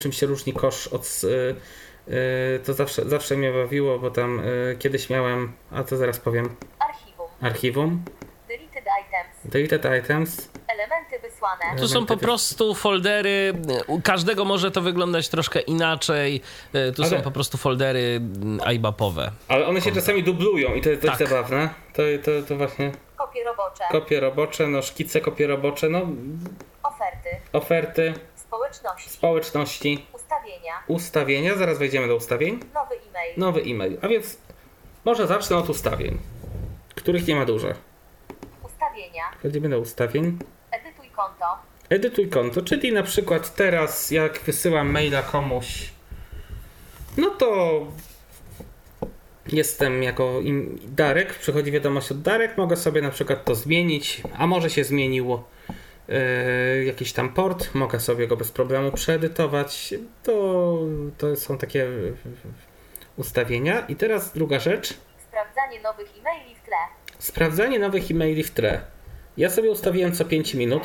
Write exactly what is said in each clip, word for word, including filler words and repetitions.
czym się różni kosz od... Yy, yy, to zawsze, zawsze mnie bawiło, bo tam yy, kiedyś miałem... A to zaraz powiem. Archiwum. Archiwum. Deleted items. Deleted items. Elementy wysłane. To są po prostu foldery, u każdego może to wyglądać troszkę inaczej, tu ale, są po prostu foldery I B A P-owe. Ale one się czasami dublują i to jest dość tak. zabawne. To, to, to właśnie... Kopie robocze. Kopie robocze, no szkice, kopie robocze, no... Oferty. Oferty. Społeczności. Społeczności. Ustawienia. Ustawienia, zaraz wejdziemy do ustawień. Nowy e-mail. Nowy e-mail, a więc może zacznę od ustawień, których nie ma dużo. Ustawienia. Wchodzimy do ustawień. Edytuj konto. Edytuj konto, czyli na przykład teraz jak wysyłam maila komuś, no to jestem jako im Darek, przychodzi wiadomość od Darek, mogę sobie na przykład to zmienić, a może się zmieniło yy, jakiś tam port, mogę sobie go bez problemu przeedytować, to, to są takie ustawienia. I teraz druga rzecz. Sprawdzanie nowych e-maili w tle. Sprawdzanie nowych e-maili w tle. Ja sobie ustawiłem co pięć minut.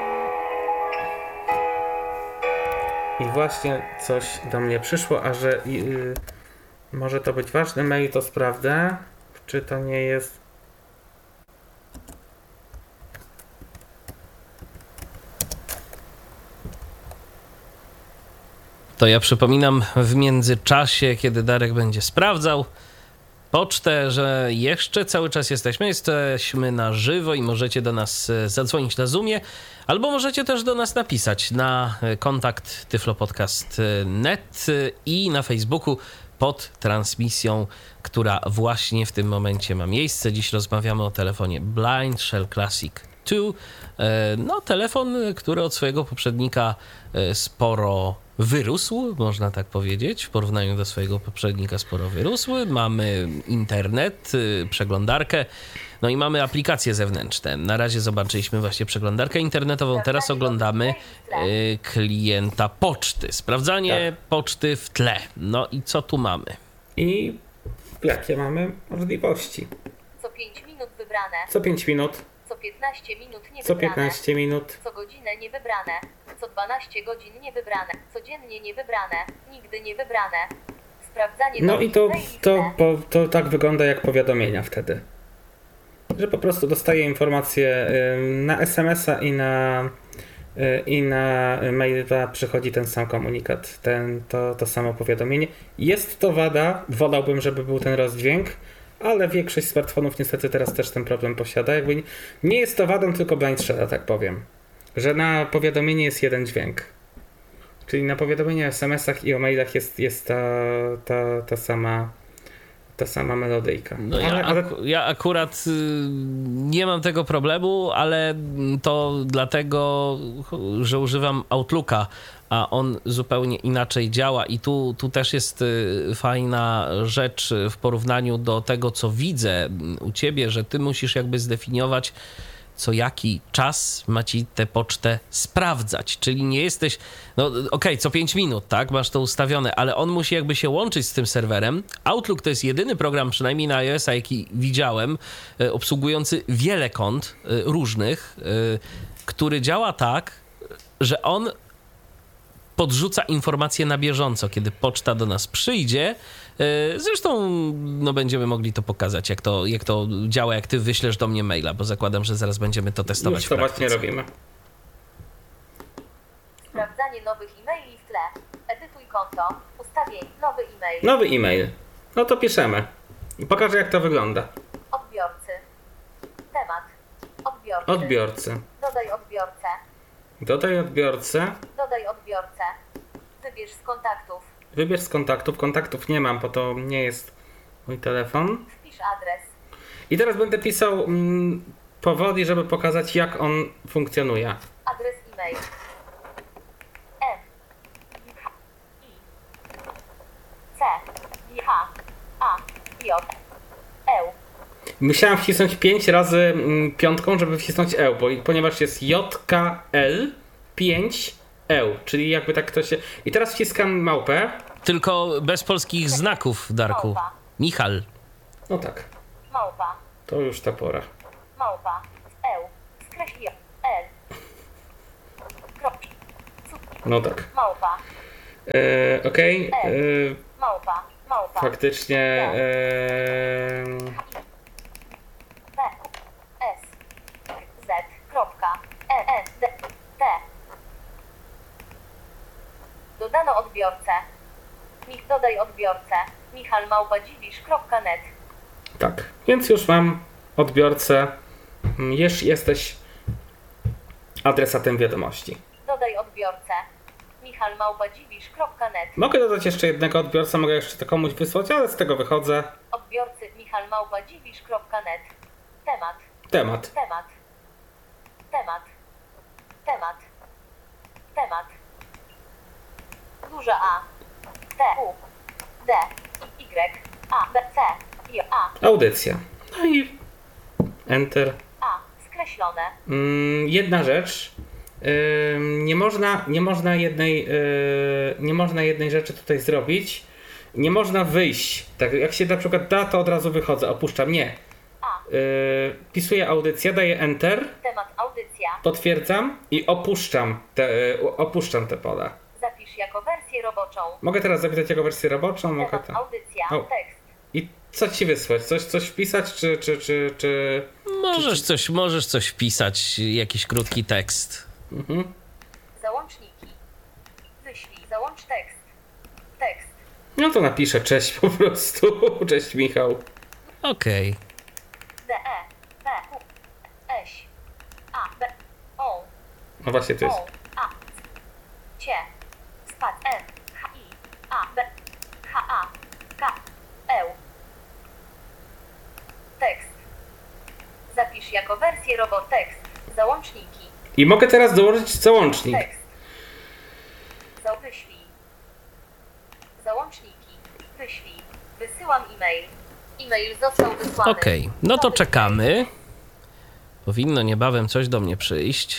I właśnie coś do mnie przyszło, a że yy, może to być ważny mail, to sprawdzę, czy to nie jest... To ja przypominam w międzyczasie, kiedy Darek będzie sprawdzał pocztę, że jeszcze cały czas jesteśmy, jesteśmy na żywo i możecie do nas zadzwonić na Zoomie, albo możecie też do nas napisać na kontakt tyflopodcast kropka net i na Facebooku pod transmisją, która właśnie w tym momencie ma miejsce. Dziś rozmawiamy o telefonie Blind Shell Classic dwa. No, telefon, który od swojego poprzednika sporo wyrósł, można tak powiedzieć, w porównaniu do swojego poprzednika sporo wyrósł. Mamy internet, przeglądarkę, no i mamy aplikacje zewnętrzne. Na razie zobaczyliśmy właśnie przeglądarkę internetową, teraz oglądamy klienta poczty. Sprawdzanie tak. poczty w tle. No i co tu mamy? I jakie mamy możliwości? Co pięć minut wybrane. Co pięć minut. Co piętnaście minut nie Co wybrane. piętnaście minut. Co godzinę nie wybrane. Co dwanaście godzin nie wybrane. Codziennie nie wybrane. Nigdy nie wybrane. Sprawdzanie No i to, e-maili w to, tle. to, to tak wygląda jak powiadomienia wtedy. Że po prostu dostaję informacje na es em es a i na, i na maila przychodzi ten sam komunikat, ten, to, to samo powiadomienie. Jest to wada, wolałbym, żeby był ten rozdźwięk, ale większość smartfonów niestety teraz też ten problem posiada. Jakby nie jest to wadą, tylko blind shella, tak powiem. Że na powiadomienie jest jeden dźwięk. Czyli na powiadomieniach, es em es ach i o mailach jest, jest ta, ta, ta sama ta sama melodyjka. No ja, ale, ale... Ak- ja akurat y, nie mam tego problemu, ale to dlatego, że używam Outlooka, a on zupełnie inaczej działa i tu, tu też jest y, fajna rzecz w porównaniu do tego, co widzę u ciebie, że ty musisz jakby zdefiniować, co jaki czas ma ci tę pocztę sprawdzać, czyli nie jesteś, no okej, okay, co pięć minut, tak, masz to ustawione, ale on musi jakby się łączyć z tym serwerem. Outlook to jest jedyny program, przynajmniej na iOS-a, jaki widziałem, y, obsługujący wiele kont y, różnych, y, który działa tak, że on podrzuca informacje na bieżąco, kiedy poczta do nas przyjdzie. Zresztą no, będziemy mogli to pokazać, jak to, jak to działa, jak ty wyślesz do mnie maila, bo zakładam, że zaraz będziemy to testować. Już to właśnie robimy. Sprawdzanie nowych e-maili w tle. Edytuj konto. Ustawień. Nowy e-mail. Nowy e-mail. No to piszemy. I pokażę, jak to wygląda. Odbiorcy. Temat. Odbiorcy. Odbiorcy. Dodaj odbiorcę. Dodaj odbiorcę. Dodaj odbiorcę. Wybierz z kontaktów. Wybierz z kontaktów. Kontaktów nie mam, bo to nie jest mój telefon. Wpisz adres. I teraz będę pisał mm, powoli, żeby pokazać, jak on funkcjonuje. Adres e-mail. M. I. C. H. A. J. E. Musiałem wcisnąć pięć razy mm, piątką, żeby wcisnąć E, bo, ponieważ jest J K L pięć E, czyli jakby tak to się... I teraz wciskam małpę. Tylko bez polskich znaków, Darku. Małpa. Michal. No tak. Małpa. To już ta pora. Małpa. E. Skreśl L. Kropki. No tak. Małpa. E, Okej. E. E, Małpa. Małpa. faktycznie. E, P. S. Z. Kropka. E. N. D. T. Dodano odbiorcę. Mich dodaj odbiorcę. Michal małpa dziwisz kropka net. tak, więc już mam odbiorcę. Już jesteś adresatem wiadomości. Dodaj odbiorcę. Michal małpa dziwisz kropka net. Mogę dodać jeszcze jednego odbiorcę, mogę jeszcze to komuś wysłać, ale z tego wychodzę. Odbiorcy Michal małpa dziwisz kropka net. Temat. Temat. Temat. Temat. Temat. Temat. Duża A. T. U. D. Y. A. B. C. J. A. Audycja. No i enter. A. Skreślone. Mm, jedna rzecz. Ym, nie można, nie można jednej, yy, nie można jednej rzeczy tutaj zrobić. Nie można wyjść. Tak, jak się na przykład da, to od razu wychodzę, opuszczam. Nie. A. Yy, pisuję audycję, daję enter, Temat audycja. potwierdzam i opuszczam te, yy, opuszczam te pola. Zapisz jako wersję roboczą. Mogę teraz zapisać jako wersję roboczą, mogę Temat tam. audycja. O. Tekst. I co ci wysłać? Coś, coś wpisać, czy, czy, czy, czy... Możesz coś, możesz coś wpisać, jakiś krótki tekst. Mhm. Załączniki. Wyślij. Załącz tekst. Tekst. No to napiszę cześć po prostu. Cześć Michał. Okej. D. E. P. U. S. A. B. O. No właśnie to jest. O. A. Cie. Spad. N. H. I. A. B. H. A. K. E. Tekst. Zapisz jako wersję robot tekst. Załączniki. I mogę teraz dołożyć załącznik. Tekst. Za wyślij. Załączniki. Wyślij. Wysyłam e-mail. E-mail został wysłany. Okej, no to czekamy. Powinno niebawem coś do mnie przyjść.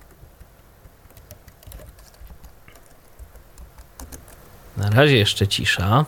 Na razie jeszcze cisza.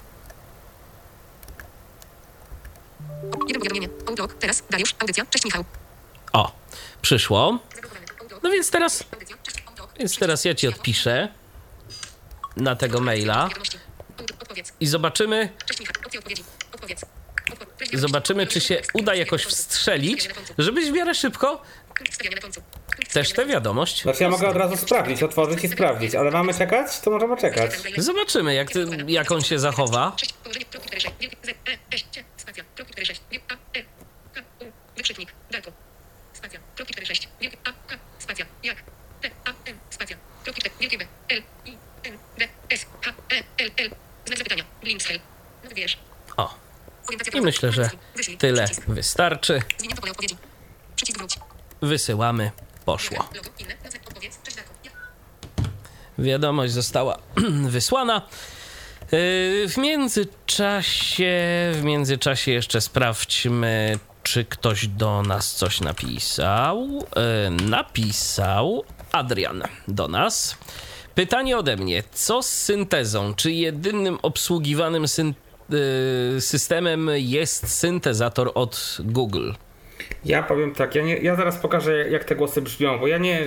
Jedno powiadomienie. Outlook. Teraz. Dariusz. Audycja. Cześć Michał. O, przyszło. Outlook. No więc teraz, Audycja. Cześć. Outlook. więc teraz ja ci odpiszę na tego maila Wiadomości. Outlook. Odpowiedz. i zobaczymy, Cześć Michał. Opcja odpowiedzi. Odpowiedz. Odpo- treść zobaczymy, czy się uda jakoś wstrzelić, żebyś w miarę szybko Stawiamy na końcu. też tę wiadomość. Znaczy ja mogę od razu sprawdzić, otworzyć i sprawdzić, ale mamy czekać? To możemy czekać. Zobaczymy, jak, ty, jak on się zachowa. Cześć. Położenie. Kropki cztery sześć. Wielki Z. E. S. C. Spacja. Kropki cztery sześć. Wielki A. E. K. U. Wykrzyknik. Dalto. Spacja. Kropki cztery sześć. Wielki A. K. Spacja. Jak. T. A. N. Spacja. Kropki cztery. Wielkie B. L. I. N. D. S. H. E. L. L. Znak zapytania. Linksel. Wybierz. O, Orientacja i myślę, że Wyślij. tyle Przycisk. wystarczy. Zwinięto pole odpowiedzi. Przycisk wróć. Wysyłamy. Poszło. Logo. Inne. Nazwa. Odpowiedz. Cześć Darku. Ja. Wiadomość została wysłana. Yy, W międzyczasie, w międzyczasie jeszcze sprawdźmy, czy ktoś do nas coś napisał. Yy, Napisał Adrian do nas. Pytanie ode mnie. Co z syntezą? Czy jedynym obsługiwanym syn- yy, systemem jest syntezator od Google? Ja powiem tak, ja, nie, ja zaraz pokażę jak te głosy brzmią, bo ja nie...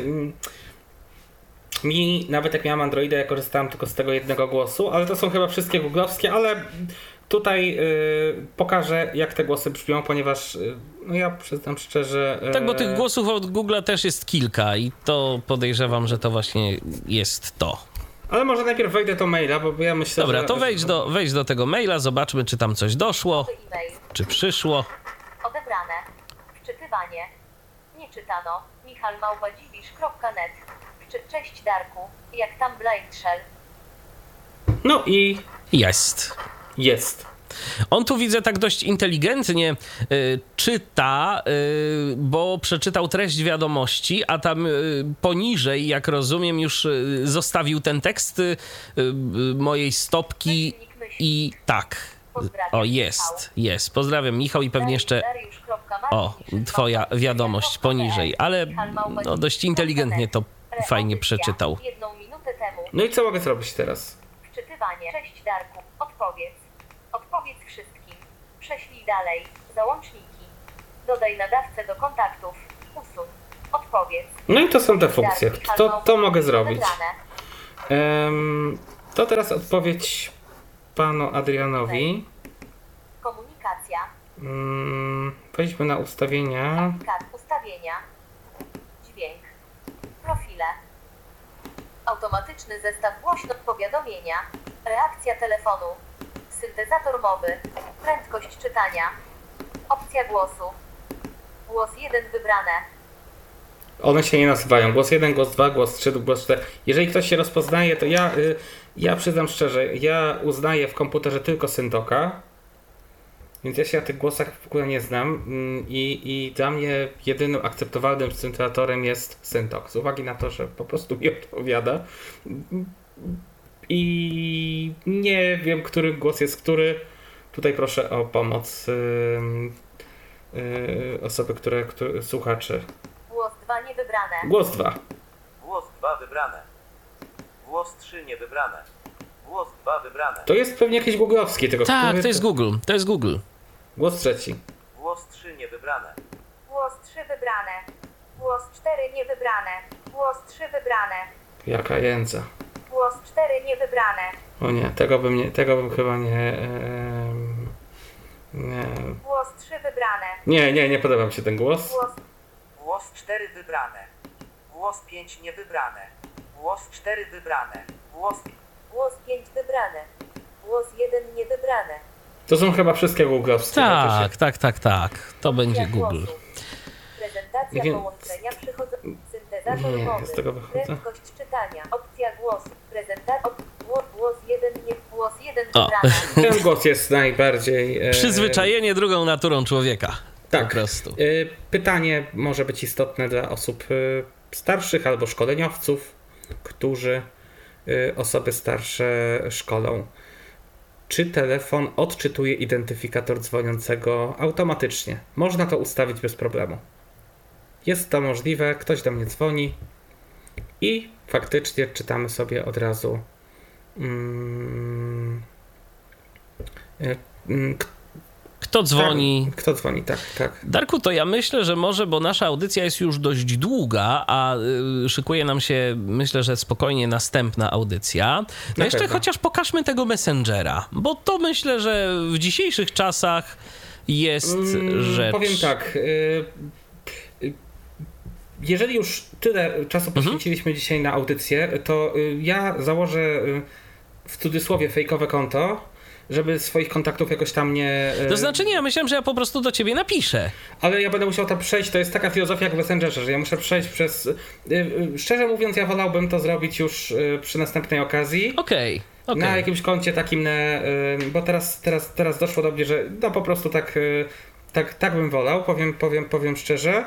Mi, nawet jak miałem Androida, ja korzystałem tylko z tego jednego głosu, ale to są chyba wszystkie googlowskie, ale tutaj y, pokażę jak te głosy brzmią, ponieważ y, no ja przyznam szczerze... Y, Tak, bo tych głosów od Google'a też jest kilka i to podejrzewam, że to właśnie jest to. Ale może najpierw wejdę do maila, bo ja myślę, Dobra, że... to wejdź do, wejdź do tego maila, zobaczmy, czy tam coś doszło, E-mail. czy przyszło. Odebrane. Wczytywanie. Nie czytano. Michal małpa dziwisz kropka net. Czy cześć Darku. Jak tam Blind Shell? No i Jest. jest. On tu widzę tak dość inteligentnie y, czyta, y, bo przeczytał treść wiadomości, a tam y, poniżej, jak rozumiem, już y, zostawił ten tekst y, y, mojej stopki i tak. O, jest, jest. Pozdrawiam Michał i pewnie jeszcze... O, twoja wiadomość poniżej, ale no, dość inteligentnie to fajnie przeczytał. Jedną minutę temu. No i co mogę zrobić teraz? Wczytywanie. Cześć Darku. Odpowiedz. Odpowiedz wszystkim. Prześlij dalej. Załączniki. Dodaj nadawcę do kontaktów. Usuń. Odpowiedz. No i to są te funkcje. Darku, To, Michal to małpa mogę dziwisz zrobić. odebrane. Em, To teraz odpowiedź panu Adrianowi. Komunikacja. Mm, wejdźmy na ustawienia. Aplikat. Ustawienia. Dźwięk. Profile. Automatyczny zestaw głośno. Powiadomienia. Reakcja telefonu. Syntezator mowy. Prędkość czytania. Opcja głosu. Głos jeden wybrane. One się nie nazywają. Głos jeden, głos dwa, głos trzy, głos cztery. Jeżeli ktoś się rozpoznaje, to ja, y, ja przyznam szczerze, ja uznaję w komputerze tylko Syntoka, więc ja się na tych głosach w ogóle nie znam mm, i, i dla mnie jedynym akceptowalnym syntezatorem jest Syntok, z uwagi na to, że po prostu mi odpowiada i nie wiem, który głos jest który. Tutaj proszę o pomoc y, y, osoby, które, które słuchaczy. Głos dwa niewybrane. Głos dwa. Głos dwa wybrane. Głos trzy niewybrane. Głos dwa wybrane. To jest pewnie jakiś googlowski tego. Tak, który- to jest Google, to jest Google. Głos trzeci. Głos trzy niewybrane. Głos trzy wybrane. Głos cztery niewybrane. Głos trzy wybrane. Jaka jędza. Głos cztery niewybrane. O nie, tego bym, nie, tego bym chyba nie, em, nie... Głos trzy wybrane. Nie, nie, nie podoba mi się ten głos. Głos Głos cztery wybrane. Głos pięć niewybrane. Głos cztery wybrane. Głos... Głos pięć wybrane. Głos jeden niewybrane. To są chyba wszystkie googlowskie. Tak, tak, tak, tak. To będzie Opcja Google. głosu. Prezentacja Więc- połączenia przychodzą. Syntezator Nie, mowy. z tego wychodzę. Prędkość czytania. Opcja głosu. Prezentator. Głos, głos jeden nie. Głos jeden O. wybrane. Ten głos jest najbardziej... E, Przyzwyczajenie drugą naturą człowieka. Tak. Po prostu. E, pytanie może być istotne dla osób e, starszych albo szkoleniowców, którzy e, osoby starsze szkolą. Czy telefon odczytuje identyfikator dzwoniącego automatycznie? Można to ustawić bez problemu. Jest to możliwe, ktoś do mnie dzwoni i faktycznie czytamy sobie od razu mm, e, mm, k- Kto dzwoni? tak, kto dzwoni, tak, tak. Darku, to ja myślę, że może, bo nasza audycja jest już dość długa, a y, szykuje nam się, myślę, że spokojnie następna audycja. No Na jeszcze pewno. chociaż pokażmy tego Messengera, bo to myślę, że w dzisiejszych czasach jest Mm, rzecz... Powiem tak. y, y, Jeżeli już tyle czasu poświęciliśmy dzisiaj na audycję, to y, ja założę y, w cudzysłowie fejkowe konto, żeby swoich kontaktów jakoś tam nie... y, To znaczy nie, ja myślałem, że ja po prostu do ciebie napiszę. Ale ja będę musiał tam przejść, to jest taka filozofia jak w Messengerze, że ja muszę przejść przez... y, y, Szczerze mówiąc, ja wolałbym to zrobić już y, przy następnej okazji. Okej, okej. Na jakimś koncie takim, na, y, bo teraz, teraz, teraz doszło do mnie, że no po prostu tak, y, tak, tak bym wolał, powiem, powiem, powiem szczerze.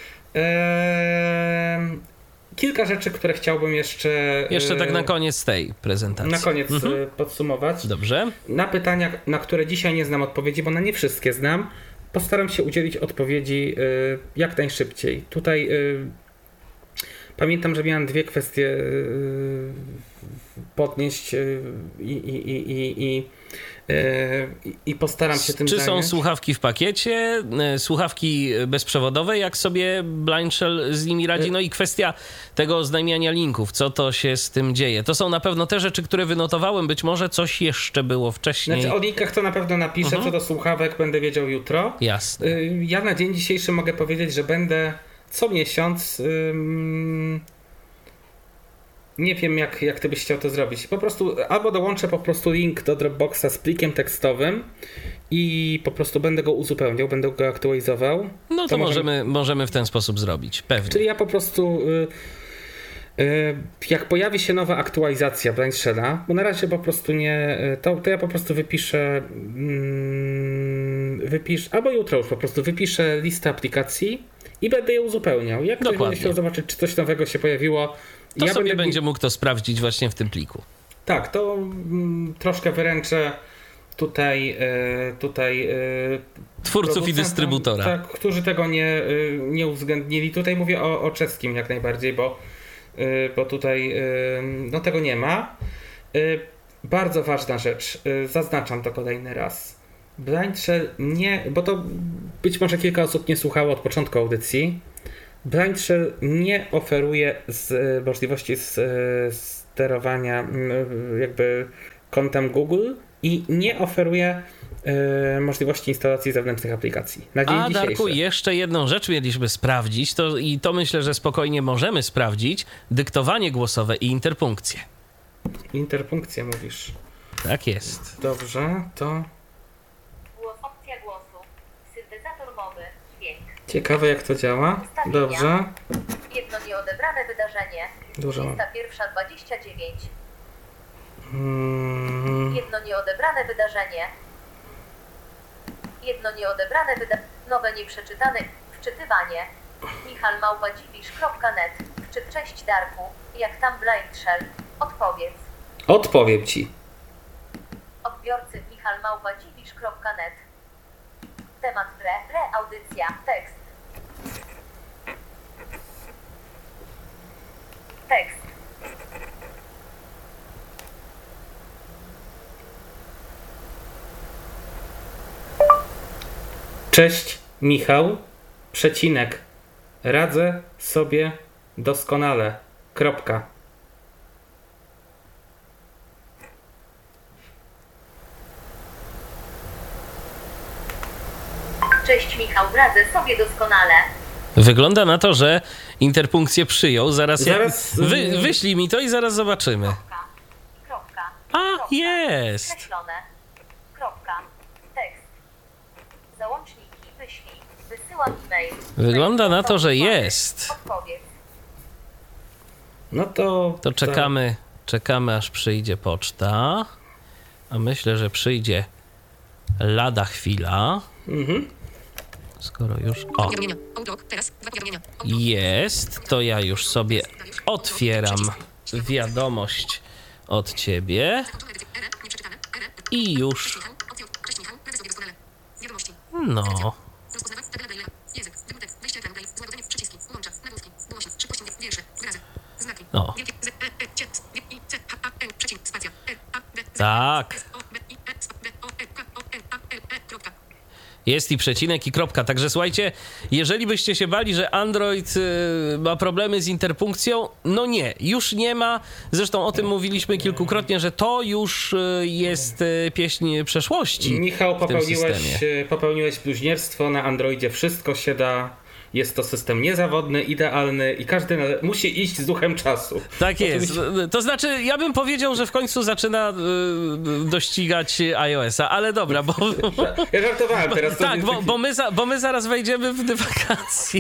Eee, kilka rzeczy, które chciałbym jeszcze... Jeszcze y, tak na koniec tej prezentacji. na koniec Mhm. y, podsumować. Dobrze. Na pytania, na które dzisiaj nie znam odpowiedzi, bo na nie wszystkie znam, postaram się udzielić odpowiedzi y, jak najszybciej. Tutaj y, pamiętam, że miałem dwie kwestie y, podnieść y, i, i, i, i, i, y, i postaram się tym Czy są zająć. słuchawki w pakiecie, e, słuchawki bezprzewodowe, jak sobie Blind Shell z nimi radzi? No i kwestia tego oznajmiania linków, co to się z tym dzieje. To są na pewno te rzeczy, które wynotowałem, być może coś jeszcze było wcześniej. Znaczy o linkach to na pewno napiszę, Mhm. co do słuchawek będę wiedział jutro. Jasne. Y, Ja na dzień dzisiejszy mogę powiedzieć, że będę co miesiąc. Ym, nie wiem, jak, jak ty byś chciał to zrobić. Po prostu albo dołączę po prostu link do Dropboxa z plikiem tekstowym i po prostu będę go uzupełniał, będę go aktualizował. No to, to możemy- możemy, możemy w ten sposób zrobić, pewnie. Czyli ja po prostu. Y, y, jak pojawi się nowa aktualizacja Blind Shella, bo na razie po prostu nie. y, To, to ja po prostu wypiszę. Mm, wypisz, albo jutro już po prostu wypiszę listę aplikacji i będę je uzupełniał. Jak ktoś Dokładnie. będzie chciał zobaczyć, czy coś nowego się pojawiło. To ja sobie będę- będzie mógł to sprawdzić właśnie w tym pliku. Tak, to mm, troszkę wyręczę tutaj. Y, tutaj y, Twórców i producentom, dystrybutora. Tak, którzy tego nie, y, nie uwzględnili. Tutaj mówię o, o czeskim jak najbardziej, bo, y, bo tutaj y, no tego nie ma. Y, Bardzo ważna rzecz, y, zaznaczam to kolejny raz. Blind Shell nie, bo to być może kilka osób nie słuchało od początku audycji. Blind Shell nie oferuje z, możliwości z, z sterowania mm, jakby kontem Google i nie oferuje y, możliwości instalacji zewnętrznych aplikacji. Na dzień A dzisiejszy. Darku, jeszcze jedną rzecz mieliśmy sprawdzić, to, i to myślę, że spokojnie możemy sprawdzić, dyktowanie głosowe i interpunkcję. Interpunkcję mówisz. Tak jest. Dobrze, to Głos, opcja głosu. Syntezator mowy. Dźwięk. ciekawe jak to działa. Dobrze. Jedno nieodebrane wydarzenie. Dużo mam. trzysta jeden dwadzieścia dziewięć. Mm, Jedno nieodebrane wydarzenie. Jedno nieodebrane wydarzenie. Nowe nieprzeczytane. Wczytywanie. Michal małpa dziwisz kropka net. Czy cześć Darku. Jak tam Blind Shell? Odpowiedz. odpowiem ci. Odbiorcy Michal małpa dziwisz kropka net. Temat pre, pre audycja. Tekst. Tekst. Cześć, Michał, przecinek, radzę sobie doskonale, kropka. Cześć Michał, radzę sobie doskonale. Wygląda na to, że interpunkcję przyjął. Zaraz, Zaraz, jak... Wy, y- wyślij mi to i zaraz zobaczymy. Kropka. Kropka. A, Kropka. jest! Skreślone. Kropka. Tekst. Załączniki. Wyślij. Wysyłam e-mail. Wygląda na to, że Odpowiedz. jest. Odpowiedz. No to... To czekamy, czekamy aż przyjdzie poczta. A myślę, że przyjdzie lada chwila. Mhm. Skoro już... O, Powiadomienia. Outlook. Teraz. Dwa powiadomienia. jest. To ja już sobie otwieram wiadomość od ciebie. Zakończone edycje. R. Nieprzeczytane. R. I już... Cześć Michał. Opcja. Cześć Michał. Radzę sobie doskonale. Z wiadomości. No... Rozpoznawać. Tabela Braille'a. Język. Wybór tekst. Wejście ekranu Braille. Złagodzenie. Przyciski. Łącza. Nagłówki. Głośnik. Szybkość. Wiersze. Wyrazy. Znaki. O. Wielkie. Z. E. E. C. S. I. C. H. A. N. Przecinek. Spacja. E. A. B. Z. Tak. S. O. B. I. E. S. B. O. E. K. O. N. A. L. E. Kropka. Jest i przecinek i kropka. Także słuchajcie, jeżeli byście się bali, że Android y, ma problemy z interpunkcją, no nie, już nie ma. Zresztą o tym mówiliśmy kilkukrotnie, że to już y, jest y, pieśń przeszłości. Michał, w tym popełniłeś, systemie. popełniłeś bluźnierstwo, na Androidzie wszystko się da. Jest to system niezawodny, idealny i każdy na- musi iść z duchem czasu. Tak jest. To znaczy, ja bym powiedział, że w końcu zaczyna y, dościgać iOS-a, ale dobra, bo... Ja żartowałem teraz. to Tak, jest bo, taki- bo, my za, bo my zaraz wejdziemy w dywagację,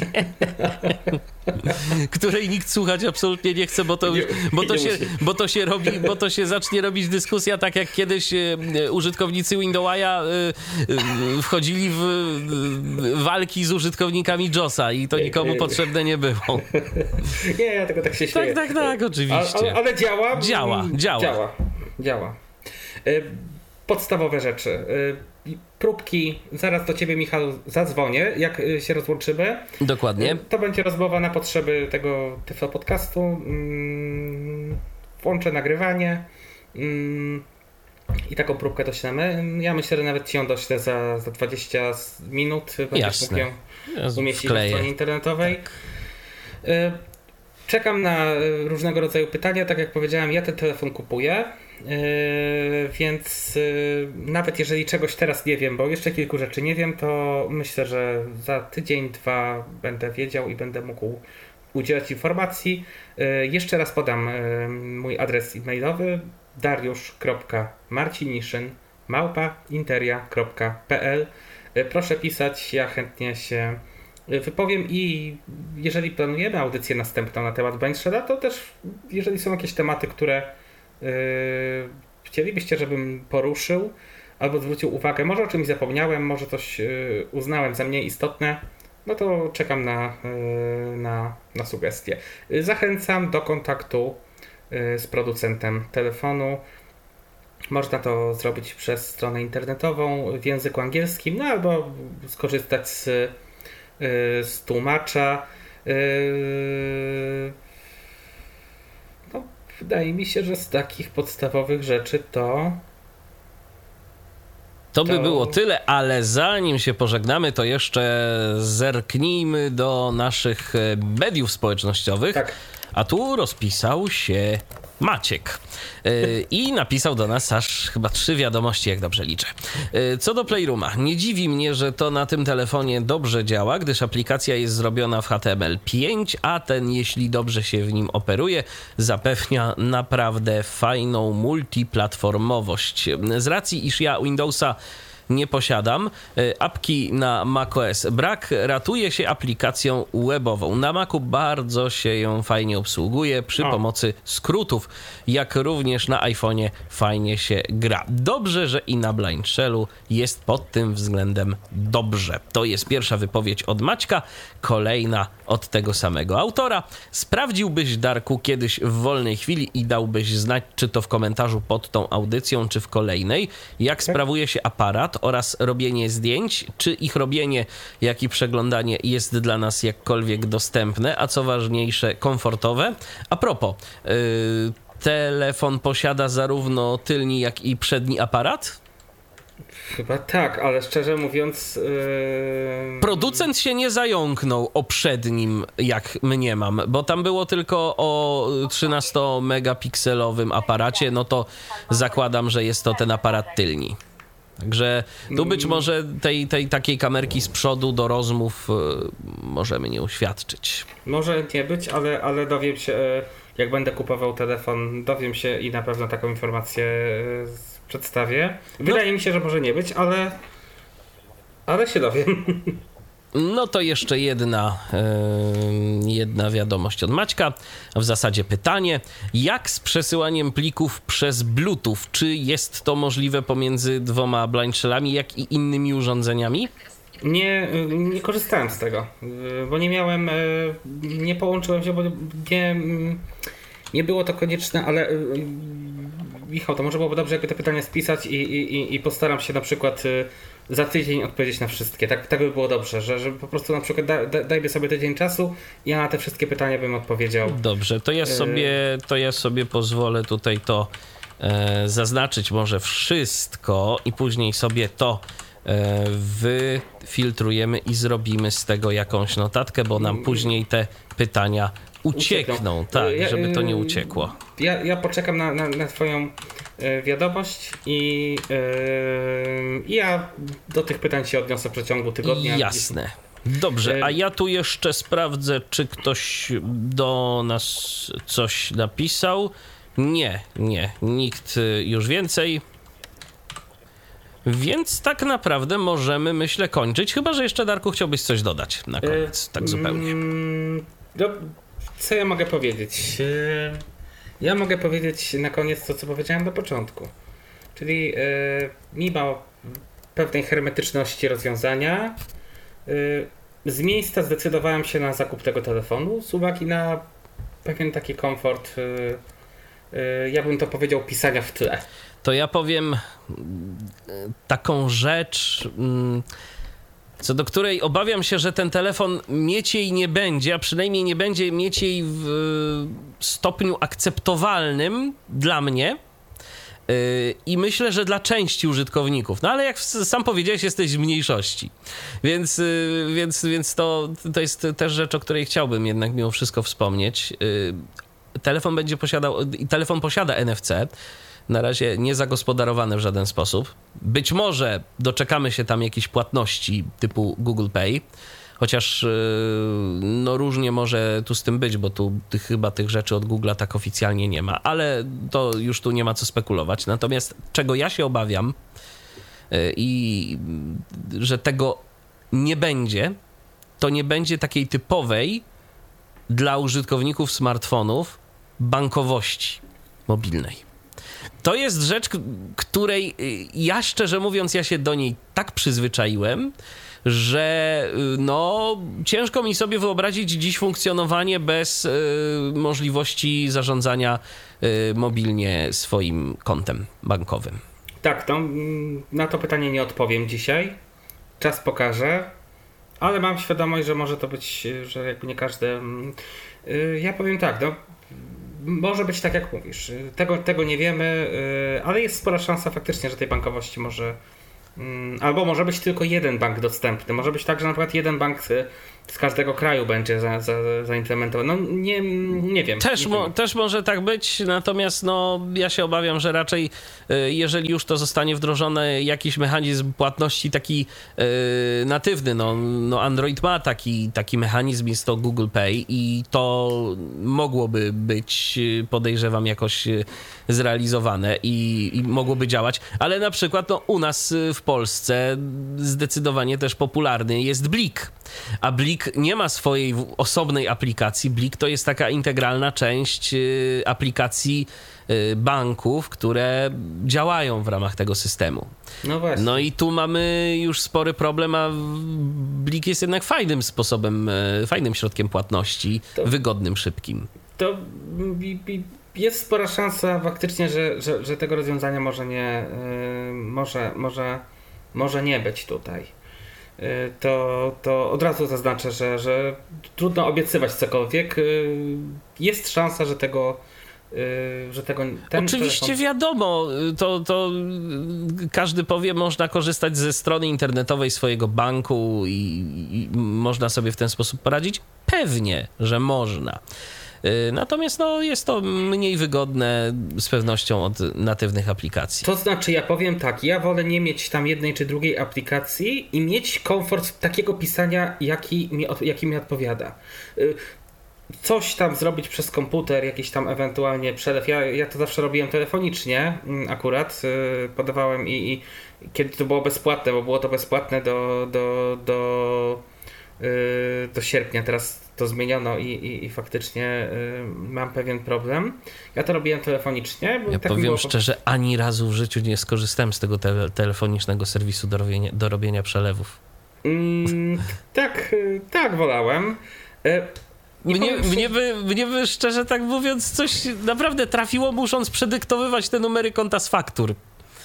której nikt słuchać absolutnie nie chce, bo to, już, bo, to Nie się, musi. bo to się robi, bo to się zacznie robić dyskusja tak jak kiedyś e, użytkownicy Windowsa e, e, wchodzili w e, walki z użytkownikami JOSa i to nikomu potrzebne nie było. Nie, ja tego tak się śmieję. Tak, tak, tak, A, oczywiście. ale, ale działa? Działa, Mm, działa. Działa, działa. Y, Podstawowe rzeczy. Y, Próbki, zaraz do ciebie, Michał, zadzwonię, jak y, się rozłączymy. Dokładnie. Y, To będzie rozmowa na potrzeby tego Tyflo Podcastu. Mm, Włączę nagrywanie mm, i taką próbkę doślemy. Ja myślę, że nawet ci ją doślę za, za dwadzieścia minut. Będziesz Jasne. mógł ją Ja umieścić na wkleję. stronie internetowej. Y, Czekam na y, różnego rodzaju pytania. Tak jak powiedziałem, ja ten telefon kupuję, y, więc y, nawet jeżeli czegoś teraz nie wiem, bo jeszcze kilku rzeczy nie wiem, to myślę, że za tydzień, dwa będę wiedział i będę mógł udzielać informacji. Y, Jeszcze raz podam y, mój adres e-mailowy dariusz kropka marciniszyn małpa interia kropka p l. Y, Proszę pisać, ja chętnie się wypowiem i jeżeli planujemy audycję następną na temat Blindshella, to też jeżeli są jakieś tematy, które yy, chcielibyście, żebym poruszył albo zwrócił uwagę, może o czymś zapomniałem, może coś yy, uznałem za mniej istotne, no to czekam na, yy, na, na sugestie. Yy, Zachęcam do kontaktu yy, z producentem telefonu. Można to zrobić przez stronę internetową w języku angielskim, no albo skorzystać z z tłumacza. No, wydaje mi się, że z takich podstawowych rzeczy to To by To- było tyle, ale zanim się pożegnamy, to jeszcze zerknijmy do naszych e, mediów społecznościowych, tak. A tu rozpisał się Maciek yy, i napisał do nas aż chyba trzy wiadomości, jak dobrze liczę. Yy, co do Playrooma, nie dziwi mnie, że to na tym telefonie dobrze działa, gdyż aplikacja jest zrobiona w H T M L pięć, a ten, jeśli dobrze się w nim operuje, zapewnia naprawdę fajną multiplatformowość. Z racji, iż ja Windowsa nie posiadam, apki na macOS brak, ratuje się aplikacją webową. Na Macu bardzo się ją fajnie obsługuje przy o. pomocy skrótów, jak również na iPhone'ie fajnie się gra. Dobrze, że i na Blind Shellu jest pod tym względem dobrze. To jest pierwsza wypowiedź od Maćka, kolejna od tego samego autora. Sprawdziłbyś, Darku, kiedyś w wolnej chwili i dałbyś znać, czy to w komentarzu pod tą audycją, czy w kolejnej, jak tak? sprawuje się aparat oraz robienie zdjęć, czy ich robienie, jak i przeglądanie jest dla nas jakkolwiek dostępne, a co ważniejsze, komfortowe. A propos, yy, telefon posiada zarówno tylni, jak i przedni aparat? Chyba tak, ale szczerze mówiąc... Yy... Producent się nie zająknął o przednim, jak mniemam, bo tam było tylko o trzynasto-megapikselowym aparacie, no to zakładam, że jest to ten aparat tylni. Także tu być może tej, tej takiej kamerki z przodu do rozmów y, możemy nie uświadczyć. Może nie być, ale, ale dowiem się, jak będę kupował telefon, dowiem się i na pewno taką informację y, przedstawię. Wydaje no. mi się, że może nie być, ale, ale się dowiem. No to jeszcze jedna, yy, jedna wiadomość od Maćka, w zasadzie pytanie. Jak z przesyłaniem plików przez Bluetooth? Czy jest to możliwe pomiędzy dwoma Blind Shellami, jak i innymi urządzeniami? Nie, nie korzystałem z tego, bo nie miałem, nie połączyłem się, bo nie, nie było to konieczne, ale Michał, to może byłoby dobrze, jakby te pytania spisać i, i, i postaram się na przykład za tydzień odpowiedzieć na wszystkie. Tak, tak by było dobrze, że, że po prostu na przykład da, da, dajmy sobie tydzień czasu i ja na te wszystkie pytania bym odpowiedział. Dobrze, to ja sobie, to ja sobie pozwolę tutaj to e, zaznaczyć może wszystko i później sobie to e, wyfiltrujemy i zrobimy z tego jakąś notatkę, bo nam później te pytania uciekną, uciekną. Tak, ja, żeby to nie uciekło. Ja, ja poczekam na, na, na twoją y, wiadomość i y, ja do tych pytań się odniosę w przeciągu tygodnia. Jasne. Dobrze, a ja tu jeszcze sprawdzę, czy ktoś do nas coś napisał. Nie, nie, nikt już więcej. Więc tak naprawdę możemy, myślę, kończyć. Chyba że jeszcze, Darku, chciałbyś coś dodać na koniec, tak zupełnie. No, co ja mogę powiedzieć? Ja mogę powiedzieć na koniec to, co powiedziałem na początku. Czyli yy, mimo pewnej hermetyczności rozwiązania yy, z miejsca zdecydowałem się na zakup tego telefonu z uwagi na pewien taki komfort, yy, yy, ja bym to powiedział, pisania w tle. To ja powiem taką rzecz, co do której obawiam się, że ten telefon mieć jej nie będzie, a przynajmniej nie będzie mieć jej w stopniu akceptowalnym dla mnie i myślę, że dla części użytkowników. No ale jak sam powiedziałeś, jesteś z mniejszości. Więc, więc, więc to, to jest też rzecz, o której chciałbym jednak mimo wszystko wspomnieć. Telefon będzie posiadał, telefon posiada N F C, na razie nie zagospodarowane w żaden sposób. Być może doczekamy się tam jakichś płatności typu Google Pay, chociaż no różnie może tu z tym być, bo tu tych, chyba tych rzeczy od Google'a tak oficjalnie nie ma, ale to już tu nie ma co spekulować. Natomiast czego ja się obawiam i że tego nie będzie, to nie będzie takiej typowej dla użytkowników smartfonów bankowości mobilnej. To jest rzecz, której ja szczerze mówiąc, ja się do niej tak przyzwyczaiłem, że no ciężko mi sobie wyobrazić dziś funkcjonowanie bez y, możliwości zarządzania y, mobilnie swoim kontem bankowym. Tak, to, na to pytanie nie odpowiem dzisiaj. Czas pokaże, ale mam świadomość, że może to być, że jakby nie każdy... Y, ja powiem tak, no może być tak, jak mówisz. Tego, tego nie wiemy, ale jest spora szansa faktycznie, że tej bankowości może... Albo może być tylko jeden bank dostępny. Może być tak, że na przykład jeden bank z każdego kraju będzie za, za, zaimplementowane. No nie, nie wiem. Też, nie mo- wiem. też może tak być, natomiast no, ja się obawiam, że raczej y, jeżeli już to zostanie wdrożony jakiś mechanizm płatności taki y, natywny, no, no Android ma taki, taki mechanizm, jest to Google Pay i to mogłoby być, y, podejrzewam, jakoś y, zrealizowane i, i mogłoby działać, ale na przykład no, u nas y, w Polsce zdecydowanie też popularny jest Blik, a Blik nie ma swojej w- osobnej aplikacji. Blik to jest taka integralna część y, aplikacji y, banków, które działają w ramach tego systemu. No właśnie. No i tu mamy już spory problem, a Blik jest jednak fajnym sposobem, y, fajnym środkiem płatności, To- wygodnym, szybkim. To bi- bi- jest spora szansa faktycznie, że, że, że tego rozwiązania może nie, yy, może, może, może nie być tutaj. Yy, to, to od razu zaznaczę, że, że trudno obiecywać cokolwiek. Yy, jest szansa, że tego, yy, że tego ten Oczywiście telefon... wiadomo, to, to każdy powie, można korzystać ze strony internetowej swojego banku i, i można sobie w ten sposób poradzić. Pewnie, że można. Y, Natomiast no, jest to mniej wygodne z pewnością od natywnych aplikacji. To znaczy, ja powiem tak, ja wolę nie mieć tam jednej czy drugiej aplikacji i mieć komfort takiego pisania, jaki mi, od- jaki mi odpowiada. Y, Coś tam zrobić przez komputer, jakiś tam ewentualnie przelew. Ja, ja to zawsze robiłem telefonicznie, mm, akurat y, podawałem i, i kiedy to było bezpłatne, bo było to bezpłatne do, do, do, y, do sierpnia, teraz to zmieniono i, i, i faktycznie y, mam pewien problem. Ja to robiłem telefonicznie. Bo Ja tak mi powiem było szczerze, ani razu w życiu nie skorzystałem z tego te- telefonicznego serwisu do robienia, do robienia przelewów. Mm, tak, y, tak wolałem. Y, nie Mnie, powiem, mnie, że- by, mnie by szczerze tak mówiąc coś naprawdę trafiło, musząc przedyktowywać te numery konta z faktur.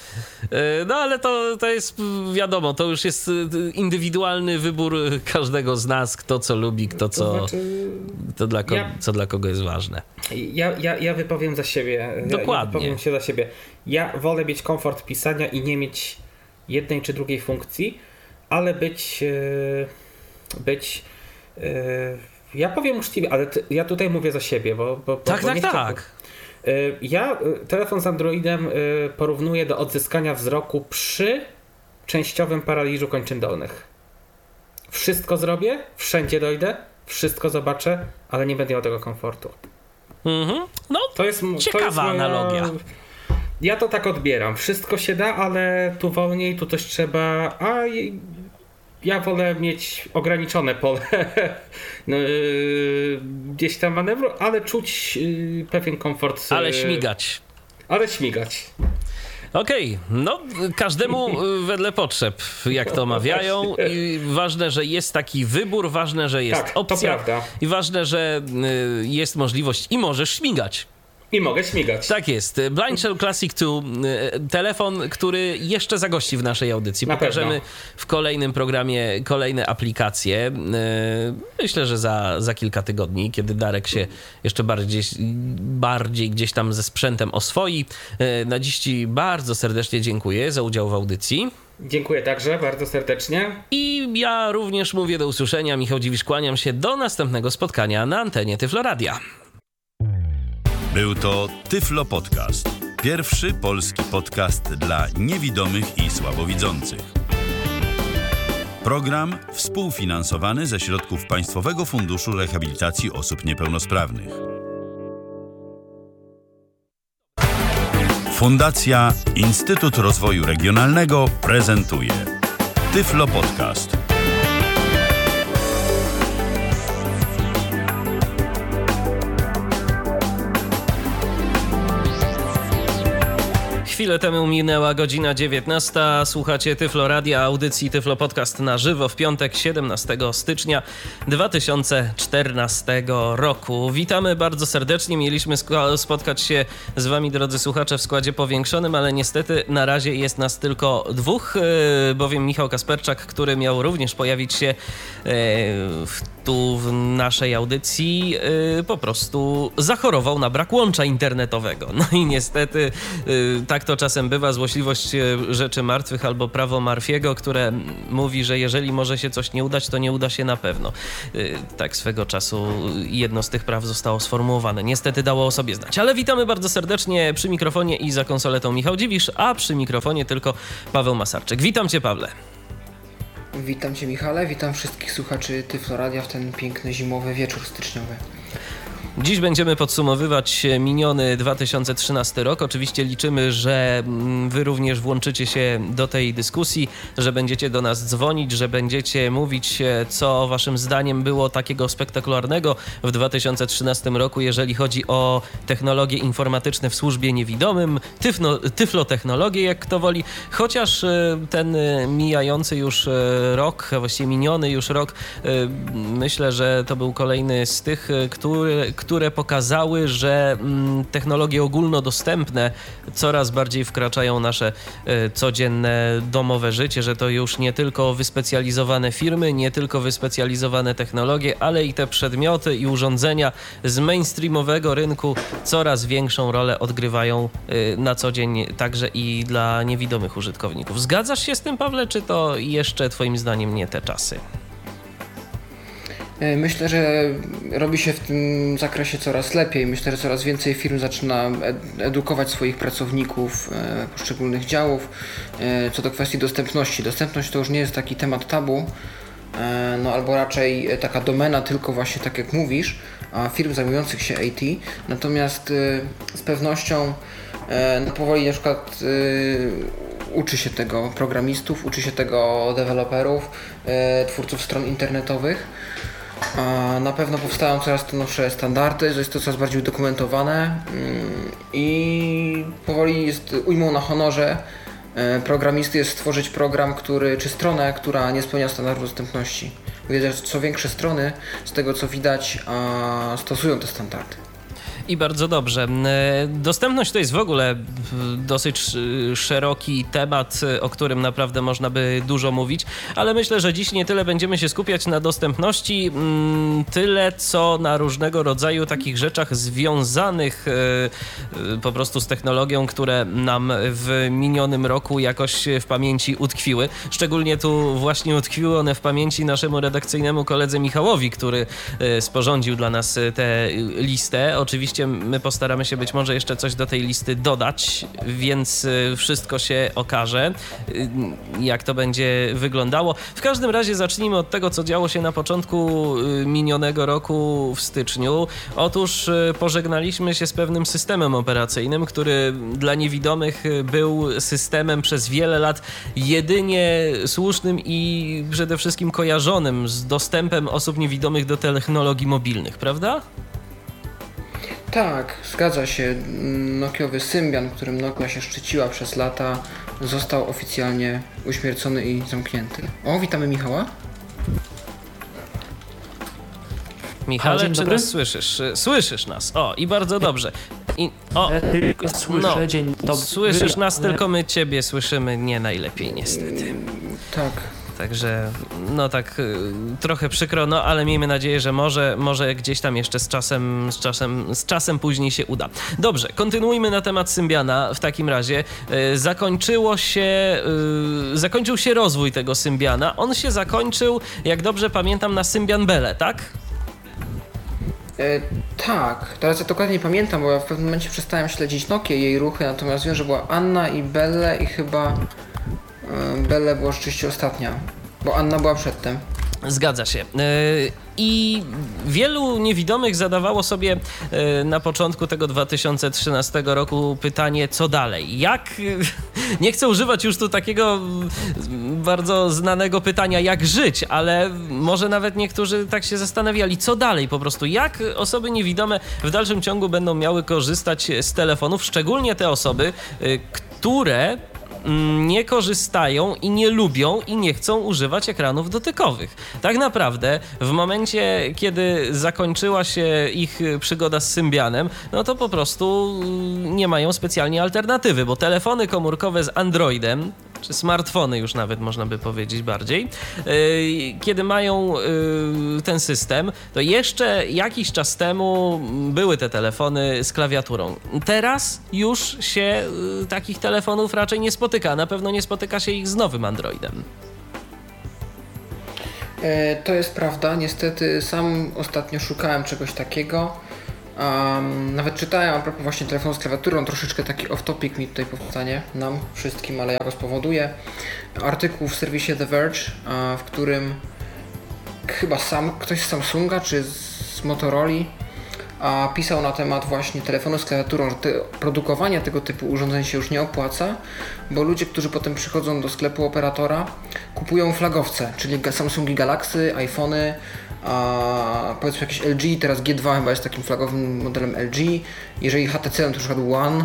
E, No ale to, to jest wiadomo, to już jest e, indywidualny wybór każdego z nas, kto co lubi, kto co, To znaczy, to dla ko- ja- co dla kogo jest ważne. ja, ja, ja wypowiem za siebie. Ja- Dokładnie. Ja wypowiem się za siebie. Ja wolę mieć komfort pisania i nie mieć jednej czy drugiej funkcji, ale być. y, być. y, Ja powiem uczciwie, ale ty, ja tutaj mówię za siebie, bo. bo bo- Tak, bo tak, nie chcę- tak. Y, Ja y, telefon z Androidem y, porównuję do odzyskania wzroku przy częściowym paraliżu kończyn dolnych. Wszystko zrobię, wszędzie dojdę, wszystko zobaczę, ale nie będę miał tego komfortu. Mhm. No, To jest, m- to Ciekawa jest moja... analogia. Ja to tak odbieram. Wszystko się da, ale tu wolniej, tu coś trzeba. A i- ja wolę mieć ograniczone pole no, yy, gdzieś tam manewru, ale czuć yy, pewien komfort. ale yy, śmigać. Ale śmigać. Okej, no każdemu y, wedle potrzeb, jak to mawiają. I ważne, że jest taki wybór, ważne, że jest Tak, to opcja prawda. i ważne, że y, jest możliwość i możesz śmigać. I mogę śmigać. Tak jest. Blind Shell Classic dwa, y, telefon, który jeszcze zagości w naszej audycji. Na Pokażemy pewno. w kolejnym programie kolejne aplikacje. Y, Myślę, że za, za kilka tygodni, kiedy Darek się jeszcze bardziej, bardziej gdzieś tam ze sprzętem oswoi. Y, Na dziś Ci bardzo serdecznie dziękuję za udział w audycji. Dziękuję także bardzo serdecznie. I ja również mówię do usłyszenia. Michał Dziwisz, kłaniam się do następnego spotkania na antenie Tyflo Radia. Był to Tyflo Podcast. Pierwszy polski podcast dla niewidomych i słabowidzących. Program współfinansowany ze środków Państwowego Funduszu Rehabilitacji Osób Niepełnosprawnych. Fundacja Instytut Rozwoju Regionalnego prezentuje Tyflo Podcast. Chwilę temu minęła godzina dziewiętnasta. Słuchacie Tyflo Radia, audycji Tyflo Podcast na żywo w piątek, siedemnastego stycznia dwa tysiące czternastego roku. Witamy bardzo serdecznie. Mieliśmy sko- spotkać się z wami, drodzy słuchacze, w składzie powiększonym, ale niestety na razie jest nas tylko dwóch, yy, bowiem Michał Kasperczak, który miał również pojawić się yy, w tu w naszej audycji yy, po prostu zachorował na brak łącza internetowego. No i niestety yy, tak to czasem bywa, złośliwość rzeczy martwych albo prawo Murphy'ego, które mówi, że jeżeli może się coś nie udać, to nie uda się na pewno. Yy, tak swego czasu jedno z tych praw zostało sformułowane. Niestety dało o sobie znać. Ale witamy bardzo serdecznie przy mikrofonie i za konsoletą Michał Dziwisz, a przy mikrofonie tylko Paweł Masarczyk. Witam Cię, Pawle. Witam Cię, Michale, witam wszystkich słuchaczy Tyfloradia w ten piękny zimowy wieczór styczniowy. Dziś będziemy podsumowywać miniony dwa tysiące trzynasty rok. Oczywiście liczymy, że Wy również włączycie się do tej dyskusji, że będziecie do nas dzwonić, że będziecie mówić, co Waszym zdaniem było takiego spektakularnego w dwa tysiące trzynastym roku, jeżeli chodzi o technologie informatyczne w służbie niewidomym, tyfno, tyflotechnologie, jak kto woli. Chociaż ten mijający już rok, właściwie miniony już rok, myślę, że to był kolejny z tych, który które pokazały, że technologie ogólnodostępne coraz bardziej wkraczają nasze codzienne domowe życie, że to już nie tylko wyspecjalizowane firmy, nie tylko wyspecjalizowane technologie, ale i te przedmioty i urządzenia z mainstreamowego rynku coraz większą rolę odgrywają na co dzień także i dla niewidomych użytkowników. Zgadzasz się z tym, Pawle, czy to jeszcze twoim zdaniem nie te czasy? Myślę, że robi się w tym zakresie coraz lepiej. Myślę, że coraz więcej firm zaczyna edukować swoich pracowników poszczególnych działów co do kwestii dostępności. Dostępność to już nie jest taki temat tabu, no albo raczej taka domena tylko właśnie tak jak mówisz, a firm zajmujących się I T. Natomiast z pewnością no powoli na przykład uczy się tego programistów, uczy się tego deweloperów, twórców stron internetowych. Na pewno powstają coraz to nowsze standardy, jest to coraz bardziej udokumentowane i powoli jest ujmą na honorze programisty jest stworzyć program, który, czy stronę, która nie spełnia standardu dostępności. Co większe strony, z tego co widać, stosują te standardy. I bardzo dobrze. Dostępność to jest w ogóle dosyć szeroki temat, o którym naprawdę można by dużo mówić, ale myślę, że dziś nie tyle będziemy się skupiać na dostępności, tyle co na różnego rodzaju takich rzeczach związanych po prostu z technologią, które nam w minionym roku jakoś w pamięci utkwiły. Szczególnie tu właśnie utkwiły one w pamięci naszemu redakcyjnemu koledze Michałowi, który sporządził dla nas tę listę. Oczywiście my postaramy się być może jeszcze coś do tej listy dodać, więc wszystko się okaże, jak to będzie wyglądało. W każdym razie zacznijmy od tego, co działo się na początku minionego roku w styczniu. Otóż pożegnaliśmy się z pewnym systemem operacyjnym, który dla niewidomych był systemem przez wiele lat jedynie słusznym i przede wszystkim kojarzonym z dostępem osób niewidomych do technologii mobilnych, prawda? Tak, zgadza się. Nokiowy Symbian, którym Nokia się szczyciła przez lata, został oficjalnie uśmiercony i zamknięty. O, witamy Michała. Michale, Dzień czy dobry. nas słyszysz? Słyszysz nas. O, i bardzo dobrze. I, o, Ja tylko słyszę, no, dzień dobry. słyszysz nas, ale- tylko my ciebie słyszymy nie najlepiej niestety. Tak. Także, no tak y, trochę przykro, no ale miejmy nadzieję, że może, może gdzieś tam jeszcze z czasem, z czasem, z czasem później się uda. Dobrze, kontynuujmy na temat Symbiana w takim razie. Y, zakończyło się, y, zakończył się rozwój tego Symbiana. On się zakończył, jak dobrze pamiętam, na Symbian Belle, tak? E, tak, teraz ja dokładnie nie pamiętam, bo ja w pewnym momencie przestałem śledzić Nokię i jej ruchy, natomiast wiem, że była Anna i Belle i chyba e, Belle była rzeczywiście ostatnia, bo Anna była przedtem. Zgadza się. I wielu niewidomych zadawało sobie na początku tego dwa tysiące trzynastego roku pytanie, co dalej? Jak, nie chcę używać już tu takiego bardzo znanego pytania, jak żyć, ale może nawet niektórzy tak się zastanawiali, co dalej po prostu, jak osoby niewidome w dalszym ciągu będą miały korzystać z telefonów, szczególnie te osoby, które nie korzystają i nie lubią i nie chcą używać ekranów dotykowych. Tak naprawdę w momencie, kiedy zakończyła się ich przygoda z Symbianem, no to po prostu nie mają specjalnie alternatywy, bo telefony komórkowe z Androidem czy smartfony już nawet można by powiedzieć bardziej, yy, kiedy mają yy, ten system, to jeszcze jakiś czas temu były te telefony z klawiaturą. Teraz już się yy, takich telefonów raczej nie spotyka. Na pewno nie spotyka się ich z nowym Androidem. To jest prawda, niestety sam ostatnio szukałem czegoś takiego. Um, nawet czytałem a propos właśnie telefonu z klawiaturą, troszeczkę taki off-topic mi tutaj powstanie, nam wszystkim, ale ja go spowoduję. Artykuł w serwisie The Verge, uh, w którym chyba sam ktoś z Samsunga czy z Motorola a pisał na temat właśnie telefonu z klawiaturą, że te, produkowanie tego typu urządzeń się już nie opłaca, bo ludzie, którzy potem przychodzą do sklepu operatora, kupują flagowce, czyli Samsungi Galaxy, iPhony, a powiedzmy jakieś L G, teraz G dwa chyba jest takim flagowym modelem L G, jeżeli H T C, to na przykład One,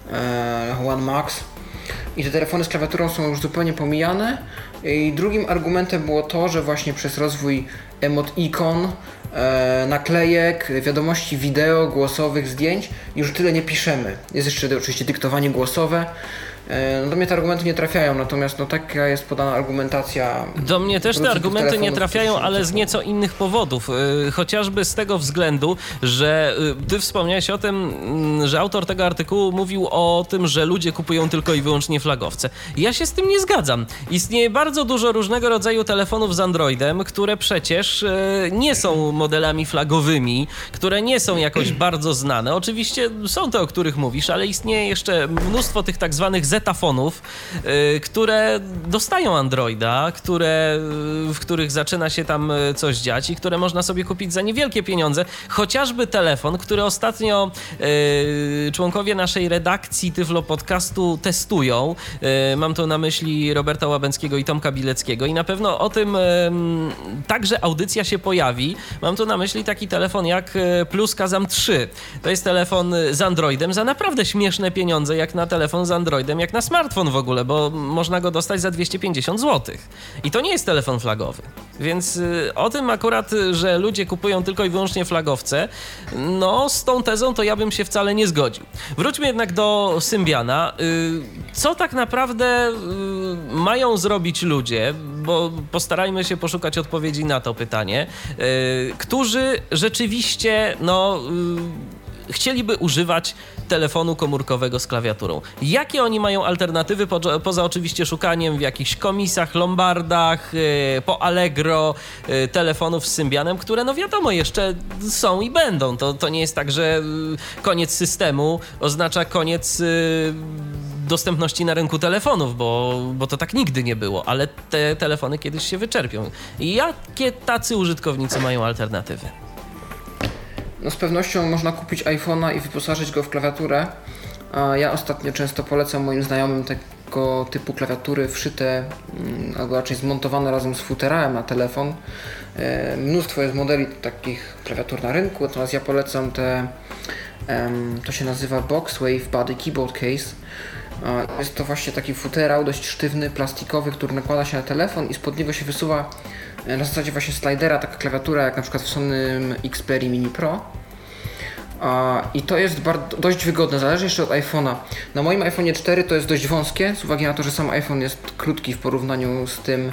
e, One Max. I te telefony z klawiaturą są już zupełnie pomijane. I drugim argumentem było to, że właśnie przez rozwój emot ikon, e, naklejek, wiadomości wideo, głosowych, zdjęć już tyle nie piszemy. Jest jeszcze oczywiście dyktowanie głosowe. E, no do mnie te argumenty nie trafiają, natomiast no taka jest podana argumentacja. Do mnie też te argumenty nie trafiają, ale z nieco innych powodów. Yy, chociażby z tego względu, że yy, ty wspomniałeś o tym, yy, że autor tego artykułu mówił o tym, że ludzie kupują tylko i wyłącznie flagowce. Ja się z tym nie zgadzam. Istnieje bardzo dużo różnego rodzaju telefonów z Androidem, które przecież yy, nie są modelami flagowymi, które nie są jakoś bardzo znane. Oczywiście są te, o których mówisz, ale istnieje jeszcze mnóstwo tych tak zwanych zetafonów, yy, które dostają Androida, które, w których zaczyna się tam coś dziać i które można sobie kupić za niewielkie pieniądze. Chociażby telefon, który ostatnio yy, członkowie naszej redakcji Tyflo Podcastu testują. Yy, mam tu na myśli Roberta Łabęckiego i Tomka Bileckiego i na pewno o tym yy, także audycja się pojawi. Mam tu na myśli taki telefon jak Plus Kazam trzy. To jest telefon z Androidem za naprawdę śmieszne pieniądze, jak na telefon z Androidem, jak na smartfon w ogóle, bo można go dostać za dwieście pięćdziesiąt złotych. I to nie jest telefon flagowy. Więc y, o tym akurat, że ludzie kupują tylko i wyłącznie flagowce, no z tą tezą to ja bym się wcale nie zgodził. Wróćmy jednak do Symbiana. Y, co tak naprawdę y, mają zrobić ludzie, bo postarajmy się poszukać odpowiedzi na to pytanie, y, którzy rzeczywiście, no... Y, chcieliby używać telefonu komórkowego z klawiaturą. Jakie oni mają alternatywy, po, poza oczywiście szukaniem w jakichś komisach, lombardach, yy, po Allegro, yy, telefonów z Symbianem, które no wiadomo jeszcze są i będą. To, to nie jest tak, że yy, koniec systemu oznacza koniec yy, dostępności na rynku telefonów, bo, bo to tak nigdy nie było, ale te telefony kiedyś się wyczerpią. I jakie tacy użytkownicy mają alternatywy? No z pewnością można kupić iPhone'a i wyposażyć go w klawiaturę. A ja ostatnio często polecam moim znajomym tego typu klawiatury wszyte, albo raczej zmontowane razem z futerałem na telefon. E, mnóstwo jest modeli takich klawiatur na rynku, natomiast ja polecam te, em, to się nazywa Boxwave Body Keyboard Case. E, jest to właśnie taki futerał dość sztywny, plastikowy, który nakłada się na telefon i spod niego się wysuwa na zasadzie właśnie slidera, taka klawiatura jak na przykład w Sonym Xperia Mini Pro. I to jest bardzo, dość wygodne, zależy jeszcze od iPhone'a. Na moim iPhone'ie cztery to jest dość wąskie, z uwagi na to, że sam iPhone jest krótki w porównaniu z tym,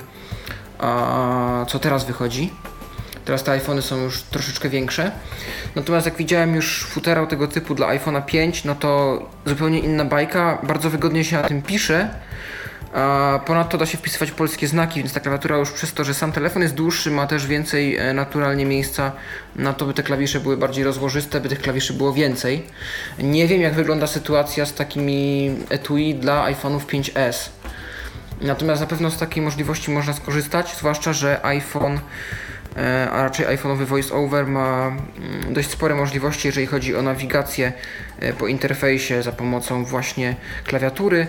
co teraz wychodzi. Teraz te iPhony są już troszeczkę większe. Natomiast jak widziałem już futerał tego typu dla iPhone'a pięć, no to zupełnie inna bajka, bardzo wygodnie się na tym pisze. A ponadto da się wpisywać polskie znaki, więc ta klawiatura już przez to, że sam telefon jest dłuższy, ma też więcej naturalnie miejsca na to, by te klawisze były bardziej rozłożyste, by tych klawiszy było więcej. Nie wiem, jak wygląda sytuacja z takimi etui dla iPhone'ów pięć S. Natomiast na pewno z takiej możliwości można skorzystać, zwłaszcza, że iPhone, a raczej iPhone'owy VoiceOver ma dość spore możliwości, jeżeli chodzi o nawigację po interfejsie za pomocą właśnie klawiatury.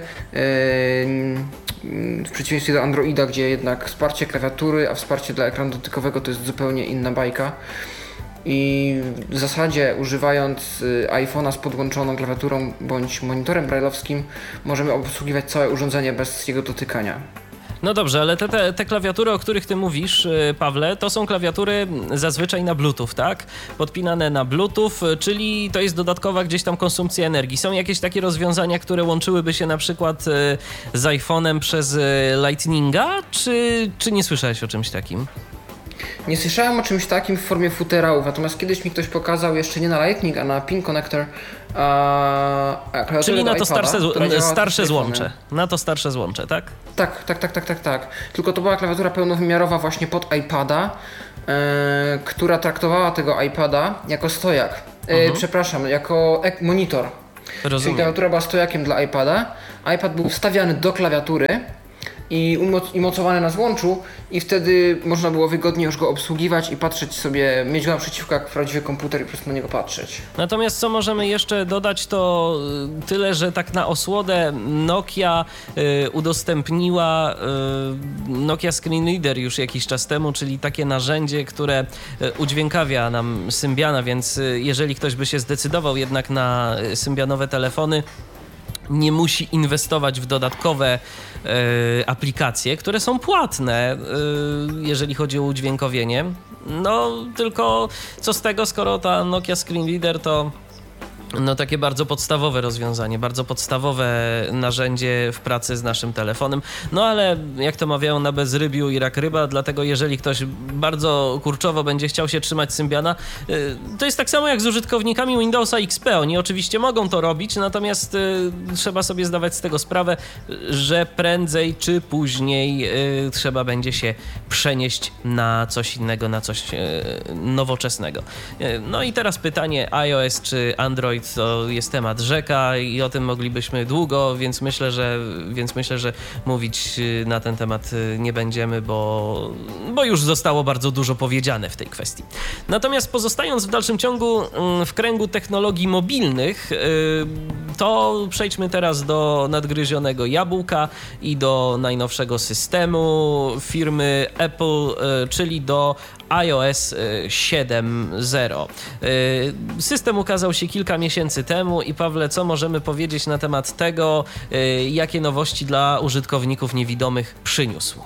W przeciwieństwie do Androida, gdzie jednak wsparcie klawiatury, a wsparcie dla ekranu dotykowego to jest zupełnie inna bajka. I w zasadzie używając iPhone'a z podłączoną klawiaturą bądź monitorem braille'owskim możemy obsługiwać całe urządzenie bez jego dotykania. No dobrze, ale te, te, te klawiatury, o których ty mówisz, Pawle, to są klawiatury zazwyczaj na Bluetooth, tak? Podpinane na Bluetooth, czyli to jest dodatkowa gdzieś tam konsumpcja energii. Są jakieś takie rozwiązania, które łączyłyby się na przykład z iPhone'em przez Lightninga, czy, czy nie słyszałeś o czymś takim? Nie słyszałem o czymś takim w formie futerałów, natomiast kiedyś mi ktoś pokazał jeszcze nie na Lightning, a na pin connector. A, a Czyli na to iPada, starsze, starsze złącze. Na to starsze złącze, tak? Tak, tak, tak, tak, tak, tak. Tylko to była klawiatura pełnowymiarowa właśnie pod iPada, e, która traktowała tego iPada jako stojak. E, Mhm. Przepraszam, jako ek- monitor. Rozumiem. Czyli klawiatura była stojakiem dla iPada. iPad był wstawiany do klawiatury i umoc- i mocowany na złączu i wtedy można było wygodnie już go obsługiwać i patrzeć sobie, mieć go naprzeciwko jak prawdziwy komputer i po prostu na niego patrzeć. Natomiast co możemy jeszcze dodać, to y, tyle, że tak na osłodę Nokia y, udostępniła y, Nokia Screen Reader już jakiś czas temu, czyli takie narzędzie, które y, udźwiękawia nam Symbiana, więc y, jeżeli ktoś by się zdecydował jednak na y, symbianowe telefony, nie musi inwestować w dodatkowe e, aplikacje, które są płatne, e, jeżeli chodzi o udźwiękowienie. No, tylko co z tego, skoro ta Nokia Screen Reader to no takie bardzo podstawowe rozwiązanie, bardzo podstawowe narzędzie w pracy z naszym telefonem. No ale jak to mawiają, na bezrybiu i rak ryba, dlatego jeżeli ktoś bardzo kurczowo będzie chciał się trzymać Symbiana, to jest tak samo jak z użytkownikami Windowsa X P. Oni oczywiście mogą to robić, natomiast y, trzeba sobie zdawać z tego sprawę, że prędzej czy później y, trzeba będzie się przenieść na coś innego, na coś y, nowoczesnego. Y, no i teraz pytanie, iOS czy Android? To jest temat rzeka i o tym moglibyśmy długo, więc myślę, że, więc myślę, że mówić na ten temat nie będziemy, bo, bo już zostało bardzo dużo powiedziane w tej kwestii. Natomiast pozostając w dalszym ciągu w kręgu technologii mobilnych, to przejdźmy teraz do nadgryzionego jabłka i do najnowszego systemu firmy Apple, czyli do iOS siedem zero. System ukazał się kilka miesięcy temu i Pawle, co możemy powiedzieć na temat tego, jakie nowości dla użytkowników niewidomych przyniósł?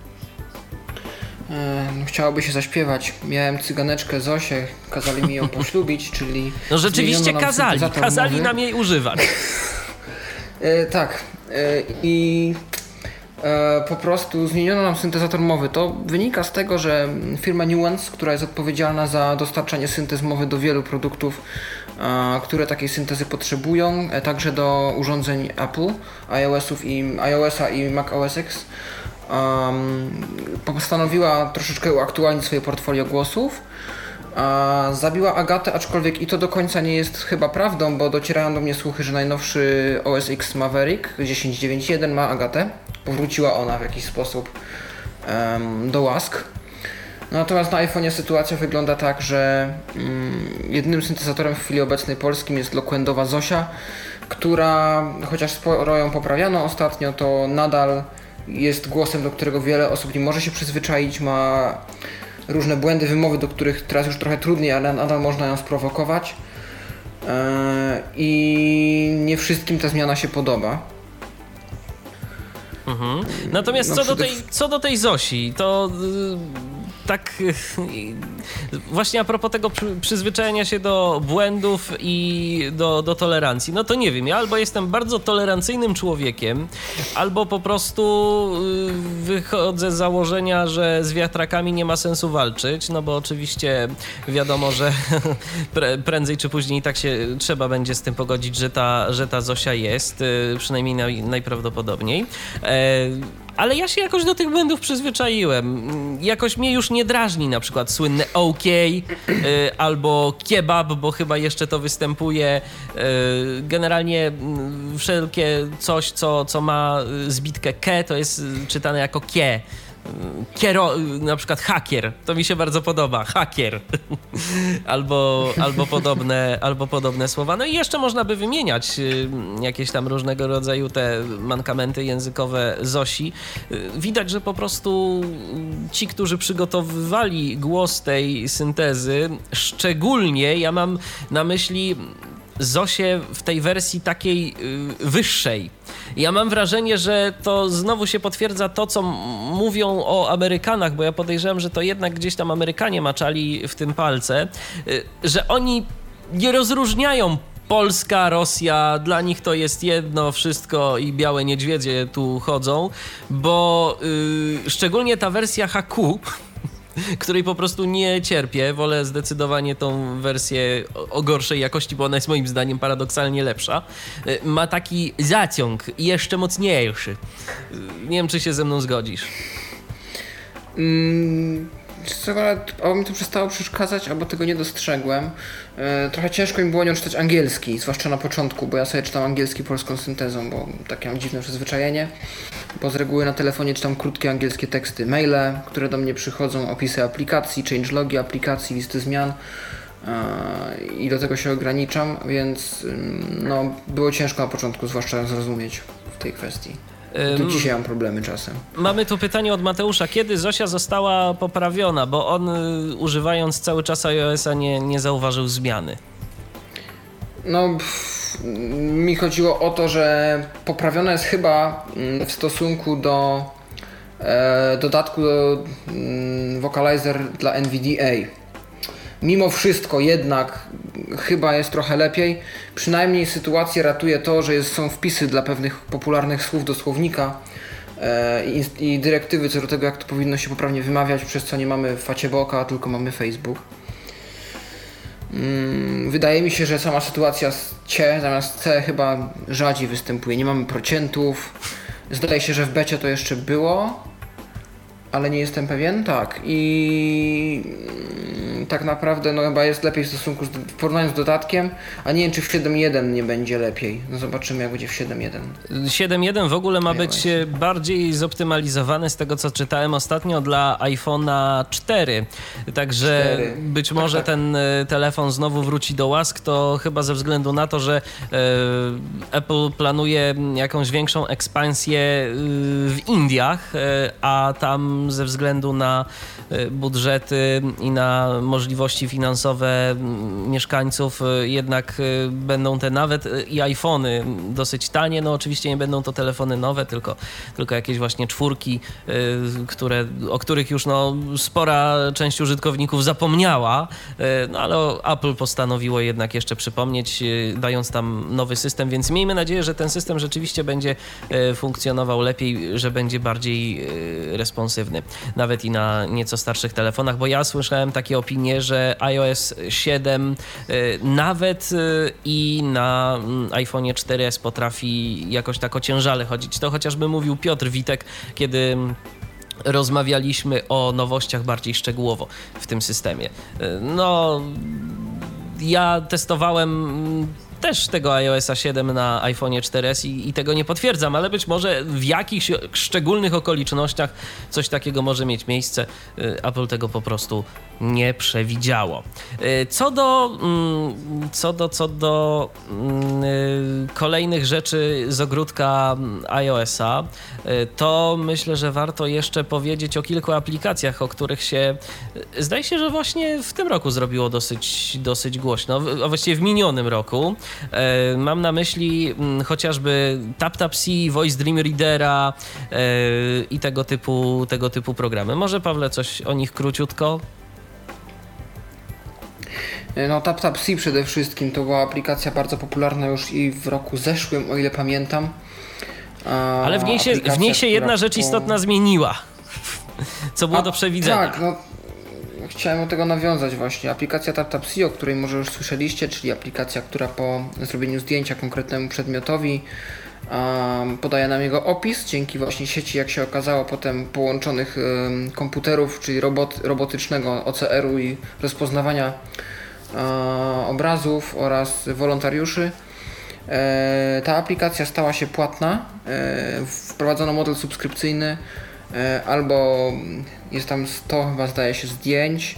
No, chciałoby się zaśpiewać. Miałem cyganeczkę Zosię, kazali mi ją poślubić, czyli... No rzeczywiście nam kazali, kazali mowy. nam jej używać. E, tak. E, I e, po prostu zmieniono nam syntezator mowy. To wynika z tego, że firma Nuance, która jest odpowiedzialna za dostarczanie syntez mowy do wielu produktów, e, które takiej syntezy potrzebują, e, także do urządzeń Apple, iOS-ów i iOS-a i Mac O S X, um, postanowiła troszeczkę uaktualnić swoje portfolio głosów. A zabiła Agatę, aczkolwiek i to do końca nie jest chyba prawdą, bo docierają do mnie słuchy, że najnowszy O S X Maverick dziesięć dziewięć jeden ma Agatę. Powróciła ona w jakiś sposób um, do łask. Natomiast na iPhone'ie sytuacja wygląda tak, że um, jedynym syntezatorem w chwili obecnej polskim jest Loquendowa Zosia, która chociaż sporo ją poprawiano ostatnio, to nadal jest głosem, do którego wiele osób nie może się przyzwyczaić, ma różne błędy wymowy, do których teraz już trochę trudniej, ale nadal można ją sprowokować. Yy, I nie wszystkim ta zmiana się podoba. Mhm. Natomiast No, co, do przede- tej, co do tej Zosi, to yy, tak yy, właśnie a propos tego przy, przyzwyczajenia się do błędów i do, do tolerancji, no to nie wiem, ja albo jestem bardzo tolerancyjnym człowiekiem, albo po prostu yy, wychodzę z założenia, że z wiatrakami nie ma sensu walczyć, no bo oczywiście wiadomo, że pre, prędzej czy później tak się trzeba będzie z tym pogodzić, że ta, że ta Zosia jest, yy, przynajmniej naj, najprawdopodobniej. E, ale ja się jakoś do tych błędów przyzwyczaiłem. Jakoś mnie już nie drażni na przykład słynne OK y, albo kebab, bo chyba jeszcze to występuje. Y, generalnie y, wszelkie coś, co, co ma zbitkę ke, to jest czytane jako kie. Kiero, na przykład hakier, to mi się bardzo podoba, hakier albo, albo, podobne, albo podobne słowa. No i jeszcze można by wymieniać y, jakieś tam różnego rodzaju te mankamenty językowe Zosi. Y, widać, że po prostu ci, którzy przygotowywali głos tej syntezy, szczególnie ja mam na myśli Zosię w tej wersji takiej y, wyższej. Ja mam wrażenie, że to znowu się potwierdza to, co m- mówią o Amerykanach, bo ja podejrzewam, że to jednak gdzieś tam Amerykanie maczali w tym palce, y, że oni nie rozróżniają Polska, Rosja, dla nich to jest jedno wszystko i białe niedźwiedzie tu chodzą, bo y, szczególnie ta wersja H Q, której po prostu nie cierpię, wolę zdecydowanie tą wersję o, o gorszej jakości, bo ona jest moim zdaniem paradoksalnie lepsza, y, ma taki zaciąg jeszcze mocniejszy. Y, nie wiem, czy się ze mną zgodzisz. Mm. Co, albo mi to przestało przeszkadzać, albo tego nie dostrzegłem. E, trochę ciężko mi było nią czytać angielski, zwłaszcza na początku, bo ja sobie czytam angielski polską syntezą, bo takie mam dziwne przyzwyczajenie. Bo z reguły na telefonie czytam krótkie angielskie teksty, maile, które do mnie przychodzą, opisy aplikacji, changelogi aplikacji, listy zmian e, i do tego się ograniczam, więc no, było ciężko na początku, zwłaszcza zrozumieć w tej kwestii. Do dzisiaj mam problemy czasem. Mamy tu pytanie od Mateusza. Kiedy Zosia została poprawiona? Bo on y, używając cały czas iOS-a nie, nie zauważył zmiany. No, pff, mi chodziło o to, że poprawiona jest chyba w stosunku do e, dodatku do mm, Vocalizer dla N V D A. Mimo wszystko jednak chyba jest trochę lepiej. Przynajmniej sytuację ratuje to, że jest, są wpisy dla pewnych popularnych słów do słownika e, i, i dyrektywy co do tego, jak to powinno się poprawnie wymawiać, przez co nie mamy Facebooka, tylko mamy Facebook. Mm, wydaje mi się, że sama sytuacja z C zamiast C chyba rzadziej występuje. Nie mamy procentów. Zdaje się, że w becie to jeszcze było, ale nie jestem pewien, tak. I tak naprawdę no chyba jest lepiej w stosunku z, w porównaniu z dodatkiem, a nie wiem, czy w siedem jeden nie będzie lepiej. No zobaczymy, jak będzie w siedem jeden. siedem jeden w ogóle ma być bardziej zoptymalizowany z tego, co czytałem ostatnio dla iPhone'a cztery. Także cztery. Być może tak, tak. ten telefon znowu wróci do łask, to chyba ze względu na to, że e, Apple planuje jakąś większą ekspansję e, w Indiach, e, a tam ze względu na budżety i na możliwości finansowe mieszkańców jednak będą te nawet i iPhony dosyć tanie. No oczywiście nie będą to telefony nowe, tylko, tylko jakieś właśnie czwórki, które, o których już no, spora część użytkowników zapomniała, no ale Apple postanowiło jednak jeszcze przypomnieć, dając tam nowy system, więc miejmy nadzieję, że ten system rzeczywiście będzie funkcjonował lepiej, że będzie bardziej responsywny, nawet i na nieco starszych telefonach, bo ja słyszałem takie opinie, że iOS siedem y, nawet y, i na y, iPhone'ie cztery S potrafi jakoś tak ociężale chodzić. To chociażby mówił Piotr Witek, kiedy rozmawialiśmy o nowościach bardziej szczegółowo w tym systemie. Y, no, ja testowałem też tego iOS siedem na iPhone'ie cztery S i, i tego nie potwierdzam, ale być może w jakichś szczególnych okolicznościach coś takiego może mieć miejsce. Apple tego po prostu nie przewidziało. Co do, co do, co do kolejnych rzeczy z ogródka iOS-a, to myślę, że warto jeszcze powiedzieć o kilku aplikacjach, o których się zdaje się, że właśnie w tym roku zrobiło dosyć, dosyć głośno, a właściwie w minionym roku. Mam na myśli chociażby TapTapC, Voice Dream Readera i tego typu, tego typu programy. Może, Pawle, coś o nich króciutko? No TapTapC przede wszystkim to była aplikacja bardzo popularna już i w roku zeszłym, o ile pamiętam. A Ale w niej się, w niej się jedna rzecz po... istotna zmieniła, co było A, do przewidzenia. Tak, no chciałem do tego nawiązać właśnie. Aplikacja TapTapC, o której może już słyszeliście, czyli aplikacja, która po zrobieniu zdjęcia konkretnemu przedmiotowi um, podaje nam jego opis, dzięki właśnie sieci, jak się okazało, potem połączonych um, komputerów, czyli robot, robotycznego O C R-u i rozpoznawania um, obrazów oraz wolontariuszy. E, ta aplikacja stała się płatna, e, wprowadzono model subskrypcyjny, e, albo jest tam sto chyba zdaje się zdjęć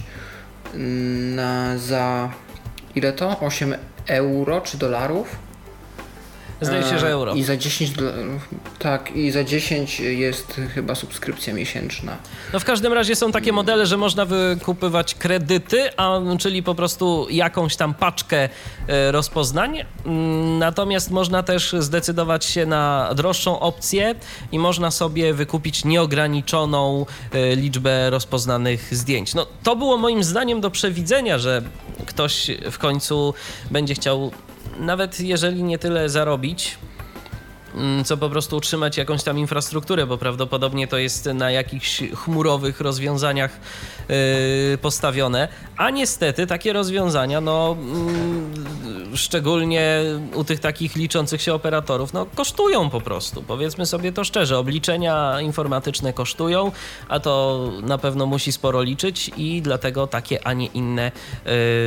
na, za ile to? osiem euro czy dolarów? Zdaje się, że euro. I za dziesięć dolarów, tak, i za dziesięć jest chyba subskrypcja miesięczna. No w każdym razie są takie modele, że można wykupywać kredyty, a, czyli po prostu jakąś tam paczkę e, rozpoznań. Natomiast można też zdecydować się na droższą opcję i można sobie wykupić nieograniczoną e, liczbę rozpoznanych zdjęć. No to było moim zdaniem do przewidzenia, że ktoś w końcu będzie chciał, nawet jeżeli nie tyle zarobić, co po prostu utrzymać jakąś tam infrastrukturę, bo prawdopodobnie to jest na jakichś chmurowych rozwiązaniach yy, postawione, a niestety takie rozwiązania, no yy, szczególnie u tych takich liczących się operatorów, no kosztują po prostu, powiedzmy sobie to szczerze, obliczenia informatyczne kosztują, a to na pewno musi sporo liczyć i dlatego takie, a nie inne yy,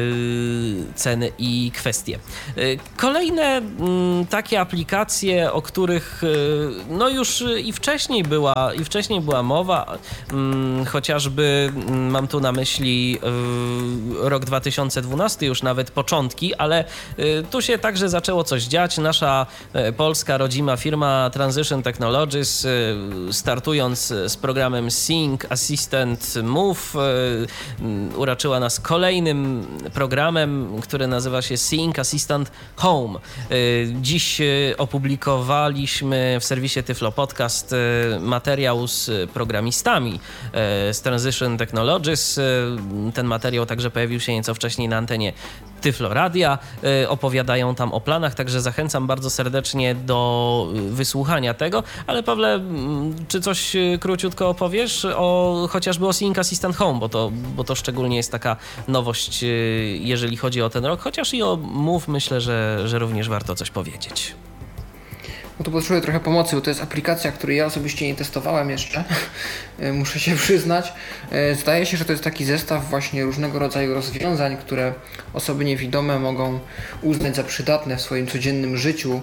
ceny i kwestie. Yy, kolejne yy, takie aplikacje, o których no już i wcześniej była, i wcześniej była mowa, hmm, chociażby hmm, mam tu na myśli y, rok dwa tysiące dwunasty, już nawet początki, ale y, tu się także zaczęło coś dziać. Nasza y, polska rodzima firma Transition Technologies, y, startując z programem Sync Assistant Move, y, y, uraczyła nas kolejnym programem, który nazywa się Sync Assistant Home. Y, dziś y, opublikowaliśmy w serwisie Tyflo Podcast materiał z programistami z Transition Technologies. Ten materiał także pojawił się nieco wcześniej na antenie Tyflo Radia. Opowiadają tam o planach, także zachęcam bardzo serdecznie do wysłuchania tego. Ale Pawle, czy coś króciutko opowiesz o chociażby o Sync Assistant Home, bo to, bo to szczególnie jest taka nowość, jeżeli chodzi o ten rok, chociaż i o Move myślę, że, że również warto coś powiedzieć. No to potrzebuję trochę pomocy, bo to jest aplikacja, której ja osobiście nie testowałem jeszcze, muszę się przyznać. Zdaje się, że to jest taki zestaw właśnie różnego rodzaju rozwiązań, które osoby niewidome mogą uznać za przydatne w swoim codziennym życiu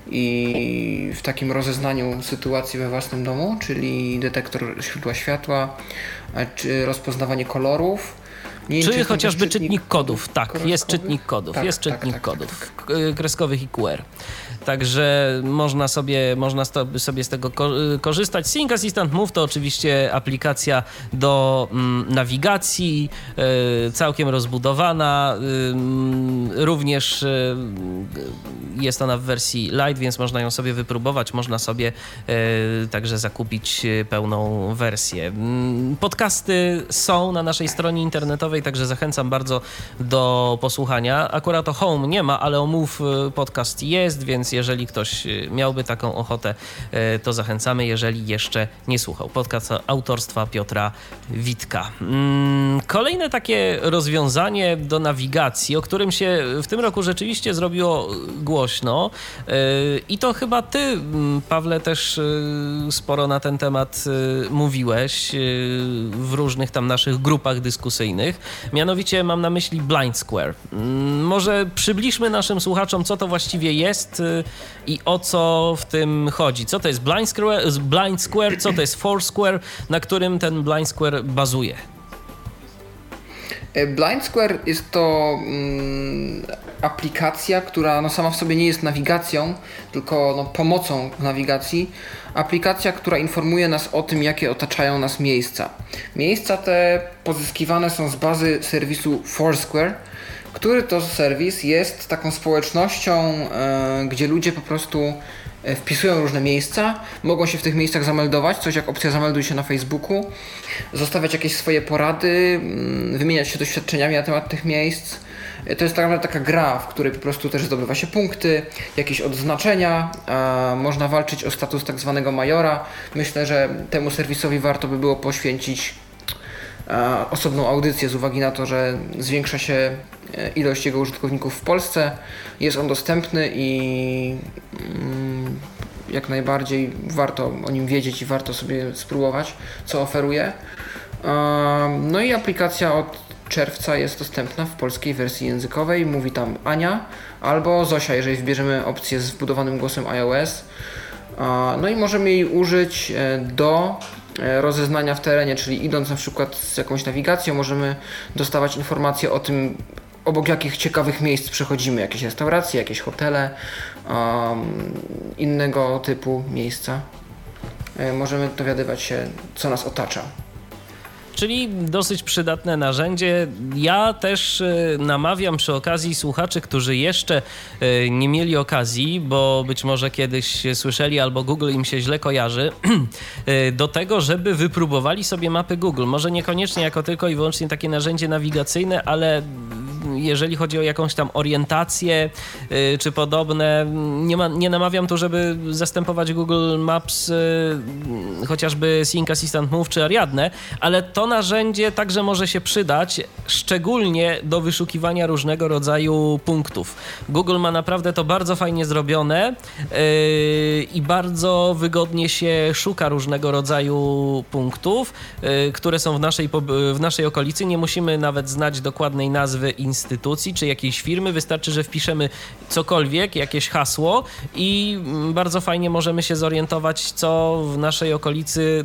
i w takim rozeznaniu sytuacji we własnym domu, czyli detektor źródła światła, czy rozpoznawanie kolorów. Nie Czy wiem, czy chociażby czytnik, czytnik kodów, tak, kreskowych? jest czytnik kodów, Tak, jest tak, czytnik tak, kodów tak, tak. kreskowych i Q R. Także można sobie, można sobie z tego korzystać. Sync Assistant Move to oczywiście aplikacja do mm, nawigacji, y, całkiem rozbudowana. Y, również y, jest ona w wersji light, więc można ją sobie wypróbować. Można sobie y, także zakupić pełną wersję. Podcasty są na naszej stronie internetowej, także zachęcam bardzo do posłuchania. Akurat o Home nie ma, ale o Move podcast jest, więc jeżeli ktoś miałby taką ochotę, to zachęcamy, jeżeli jeszcze nie słuchał. Podcast autorstwa Piotra Witka. Kolejne takie rozwiązanie do nawigacji, o którym się w tym roku rzeczywiście zrobiło głośno i to chyba ty, Pawle, też sporo na ten temat mówiłeś w różnych tam naszych grupach dyskusyjnych. Mianowicie mam na myśli Blind Square. Może przybliżmy naszym słuchaczom, co to właściwie jest i o co w tym chodzi. Co to jest Blind Square, Blind Square, co to jest Foursquare, na którym ten Blind Square bazuje? Blind Square jest to mm, aplikacja, która no sama w sobie nie jest nawigacją, tylko no, pomocą w nawigacji. Aplikacja, która informuje nas o tym, jakie otaczają nas miejsca. Miejsca te pozyskiwane są z bazy serwisu Foursquare, który to serwis jest taką społecznością, e, gdzie ludzie po prostu wpisują różne miejsca, mogą się w tych miejscach zameldować, coś jak opcja zamelduj się na Facebooku, zostawiać jakieś swoje porady, wymieniać się doświadczeniami na temat tych miejsc. To jest tak naprawdę taka gra, w której po prostu też zdobywa się punkty, jakieś odznaczenia, a można walczyć o status tak zwanego majora. Myślę, że temu serwisowi warto by było poświęcić osobną audycję z uwagi na to, że zwiększa się ilość jego użytkowników w Polsce. Jest on dostępny i jak najbardziej warto o nim wiedzieć i warto sobie spróbować, co oferuje. No i aplikacja od czerwca jest dostępna w polskiej wersji językowej. Mówi tam Ania albo Zosia, jeżeli wybierzemy opcję z wbudowanym głosem iOS. No i możemy jej użyć do rozeznania w terenie, czyli idąc na przykład z jakąś nawigacją, możemy dostawać informacje o tym, obok jakich ciekawych miejsc przechodzimy, jakieś restauracje, jakieś hotele, um, innego typu miejsca. Y, możemy dowiadywać się, co nas otacza. Czyli dosyć przydatne narzędzie. Ja też y, namawiam przy okazji słuchaczy, którzy jeszcze y, nie mieli okazji, bo być może kiedyś słyszeli albo Google im się źle kojarzy, y, do tego, żeby wypróbowali sobie mapy Google. Może niekoniecznie jako tylko i wyłącznie takie narzędzie nawigacyjne, ale jeżeli chodzi o jakąś tam orientację y, czy podobne, nie, ma, nie namawiam tu, żeby zastępować Google Maps y, chociażby Sync Assistant Move czy Ariadne, ale to narzędzie także może się przydać, szczególnie do wyszukiwania różnego rodzaju punktów. Google ma naprawdę to bardzo fajnie zrobione yy, i bardzo wygodnie się szuka różnego rodzaju punktów, yy, które są w naszej, w naszej okolicy. Nie musimy nawet znać dokładnej nazwy instytucji czy jakiejś firmy, wystarczy, że wpiszemy cokolwiek, jakieś hasło i bardzo fajnie możemy się zorientować, co w naszej okolicy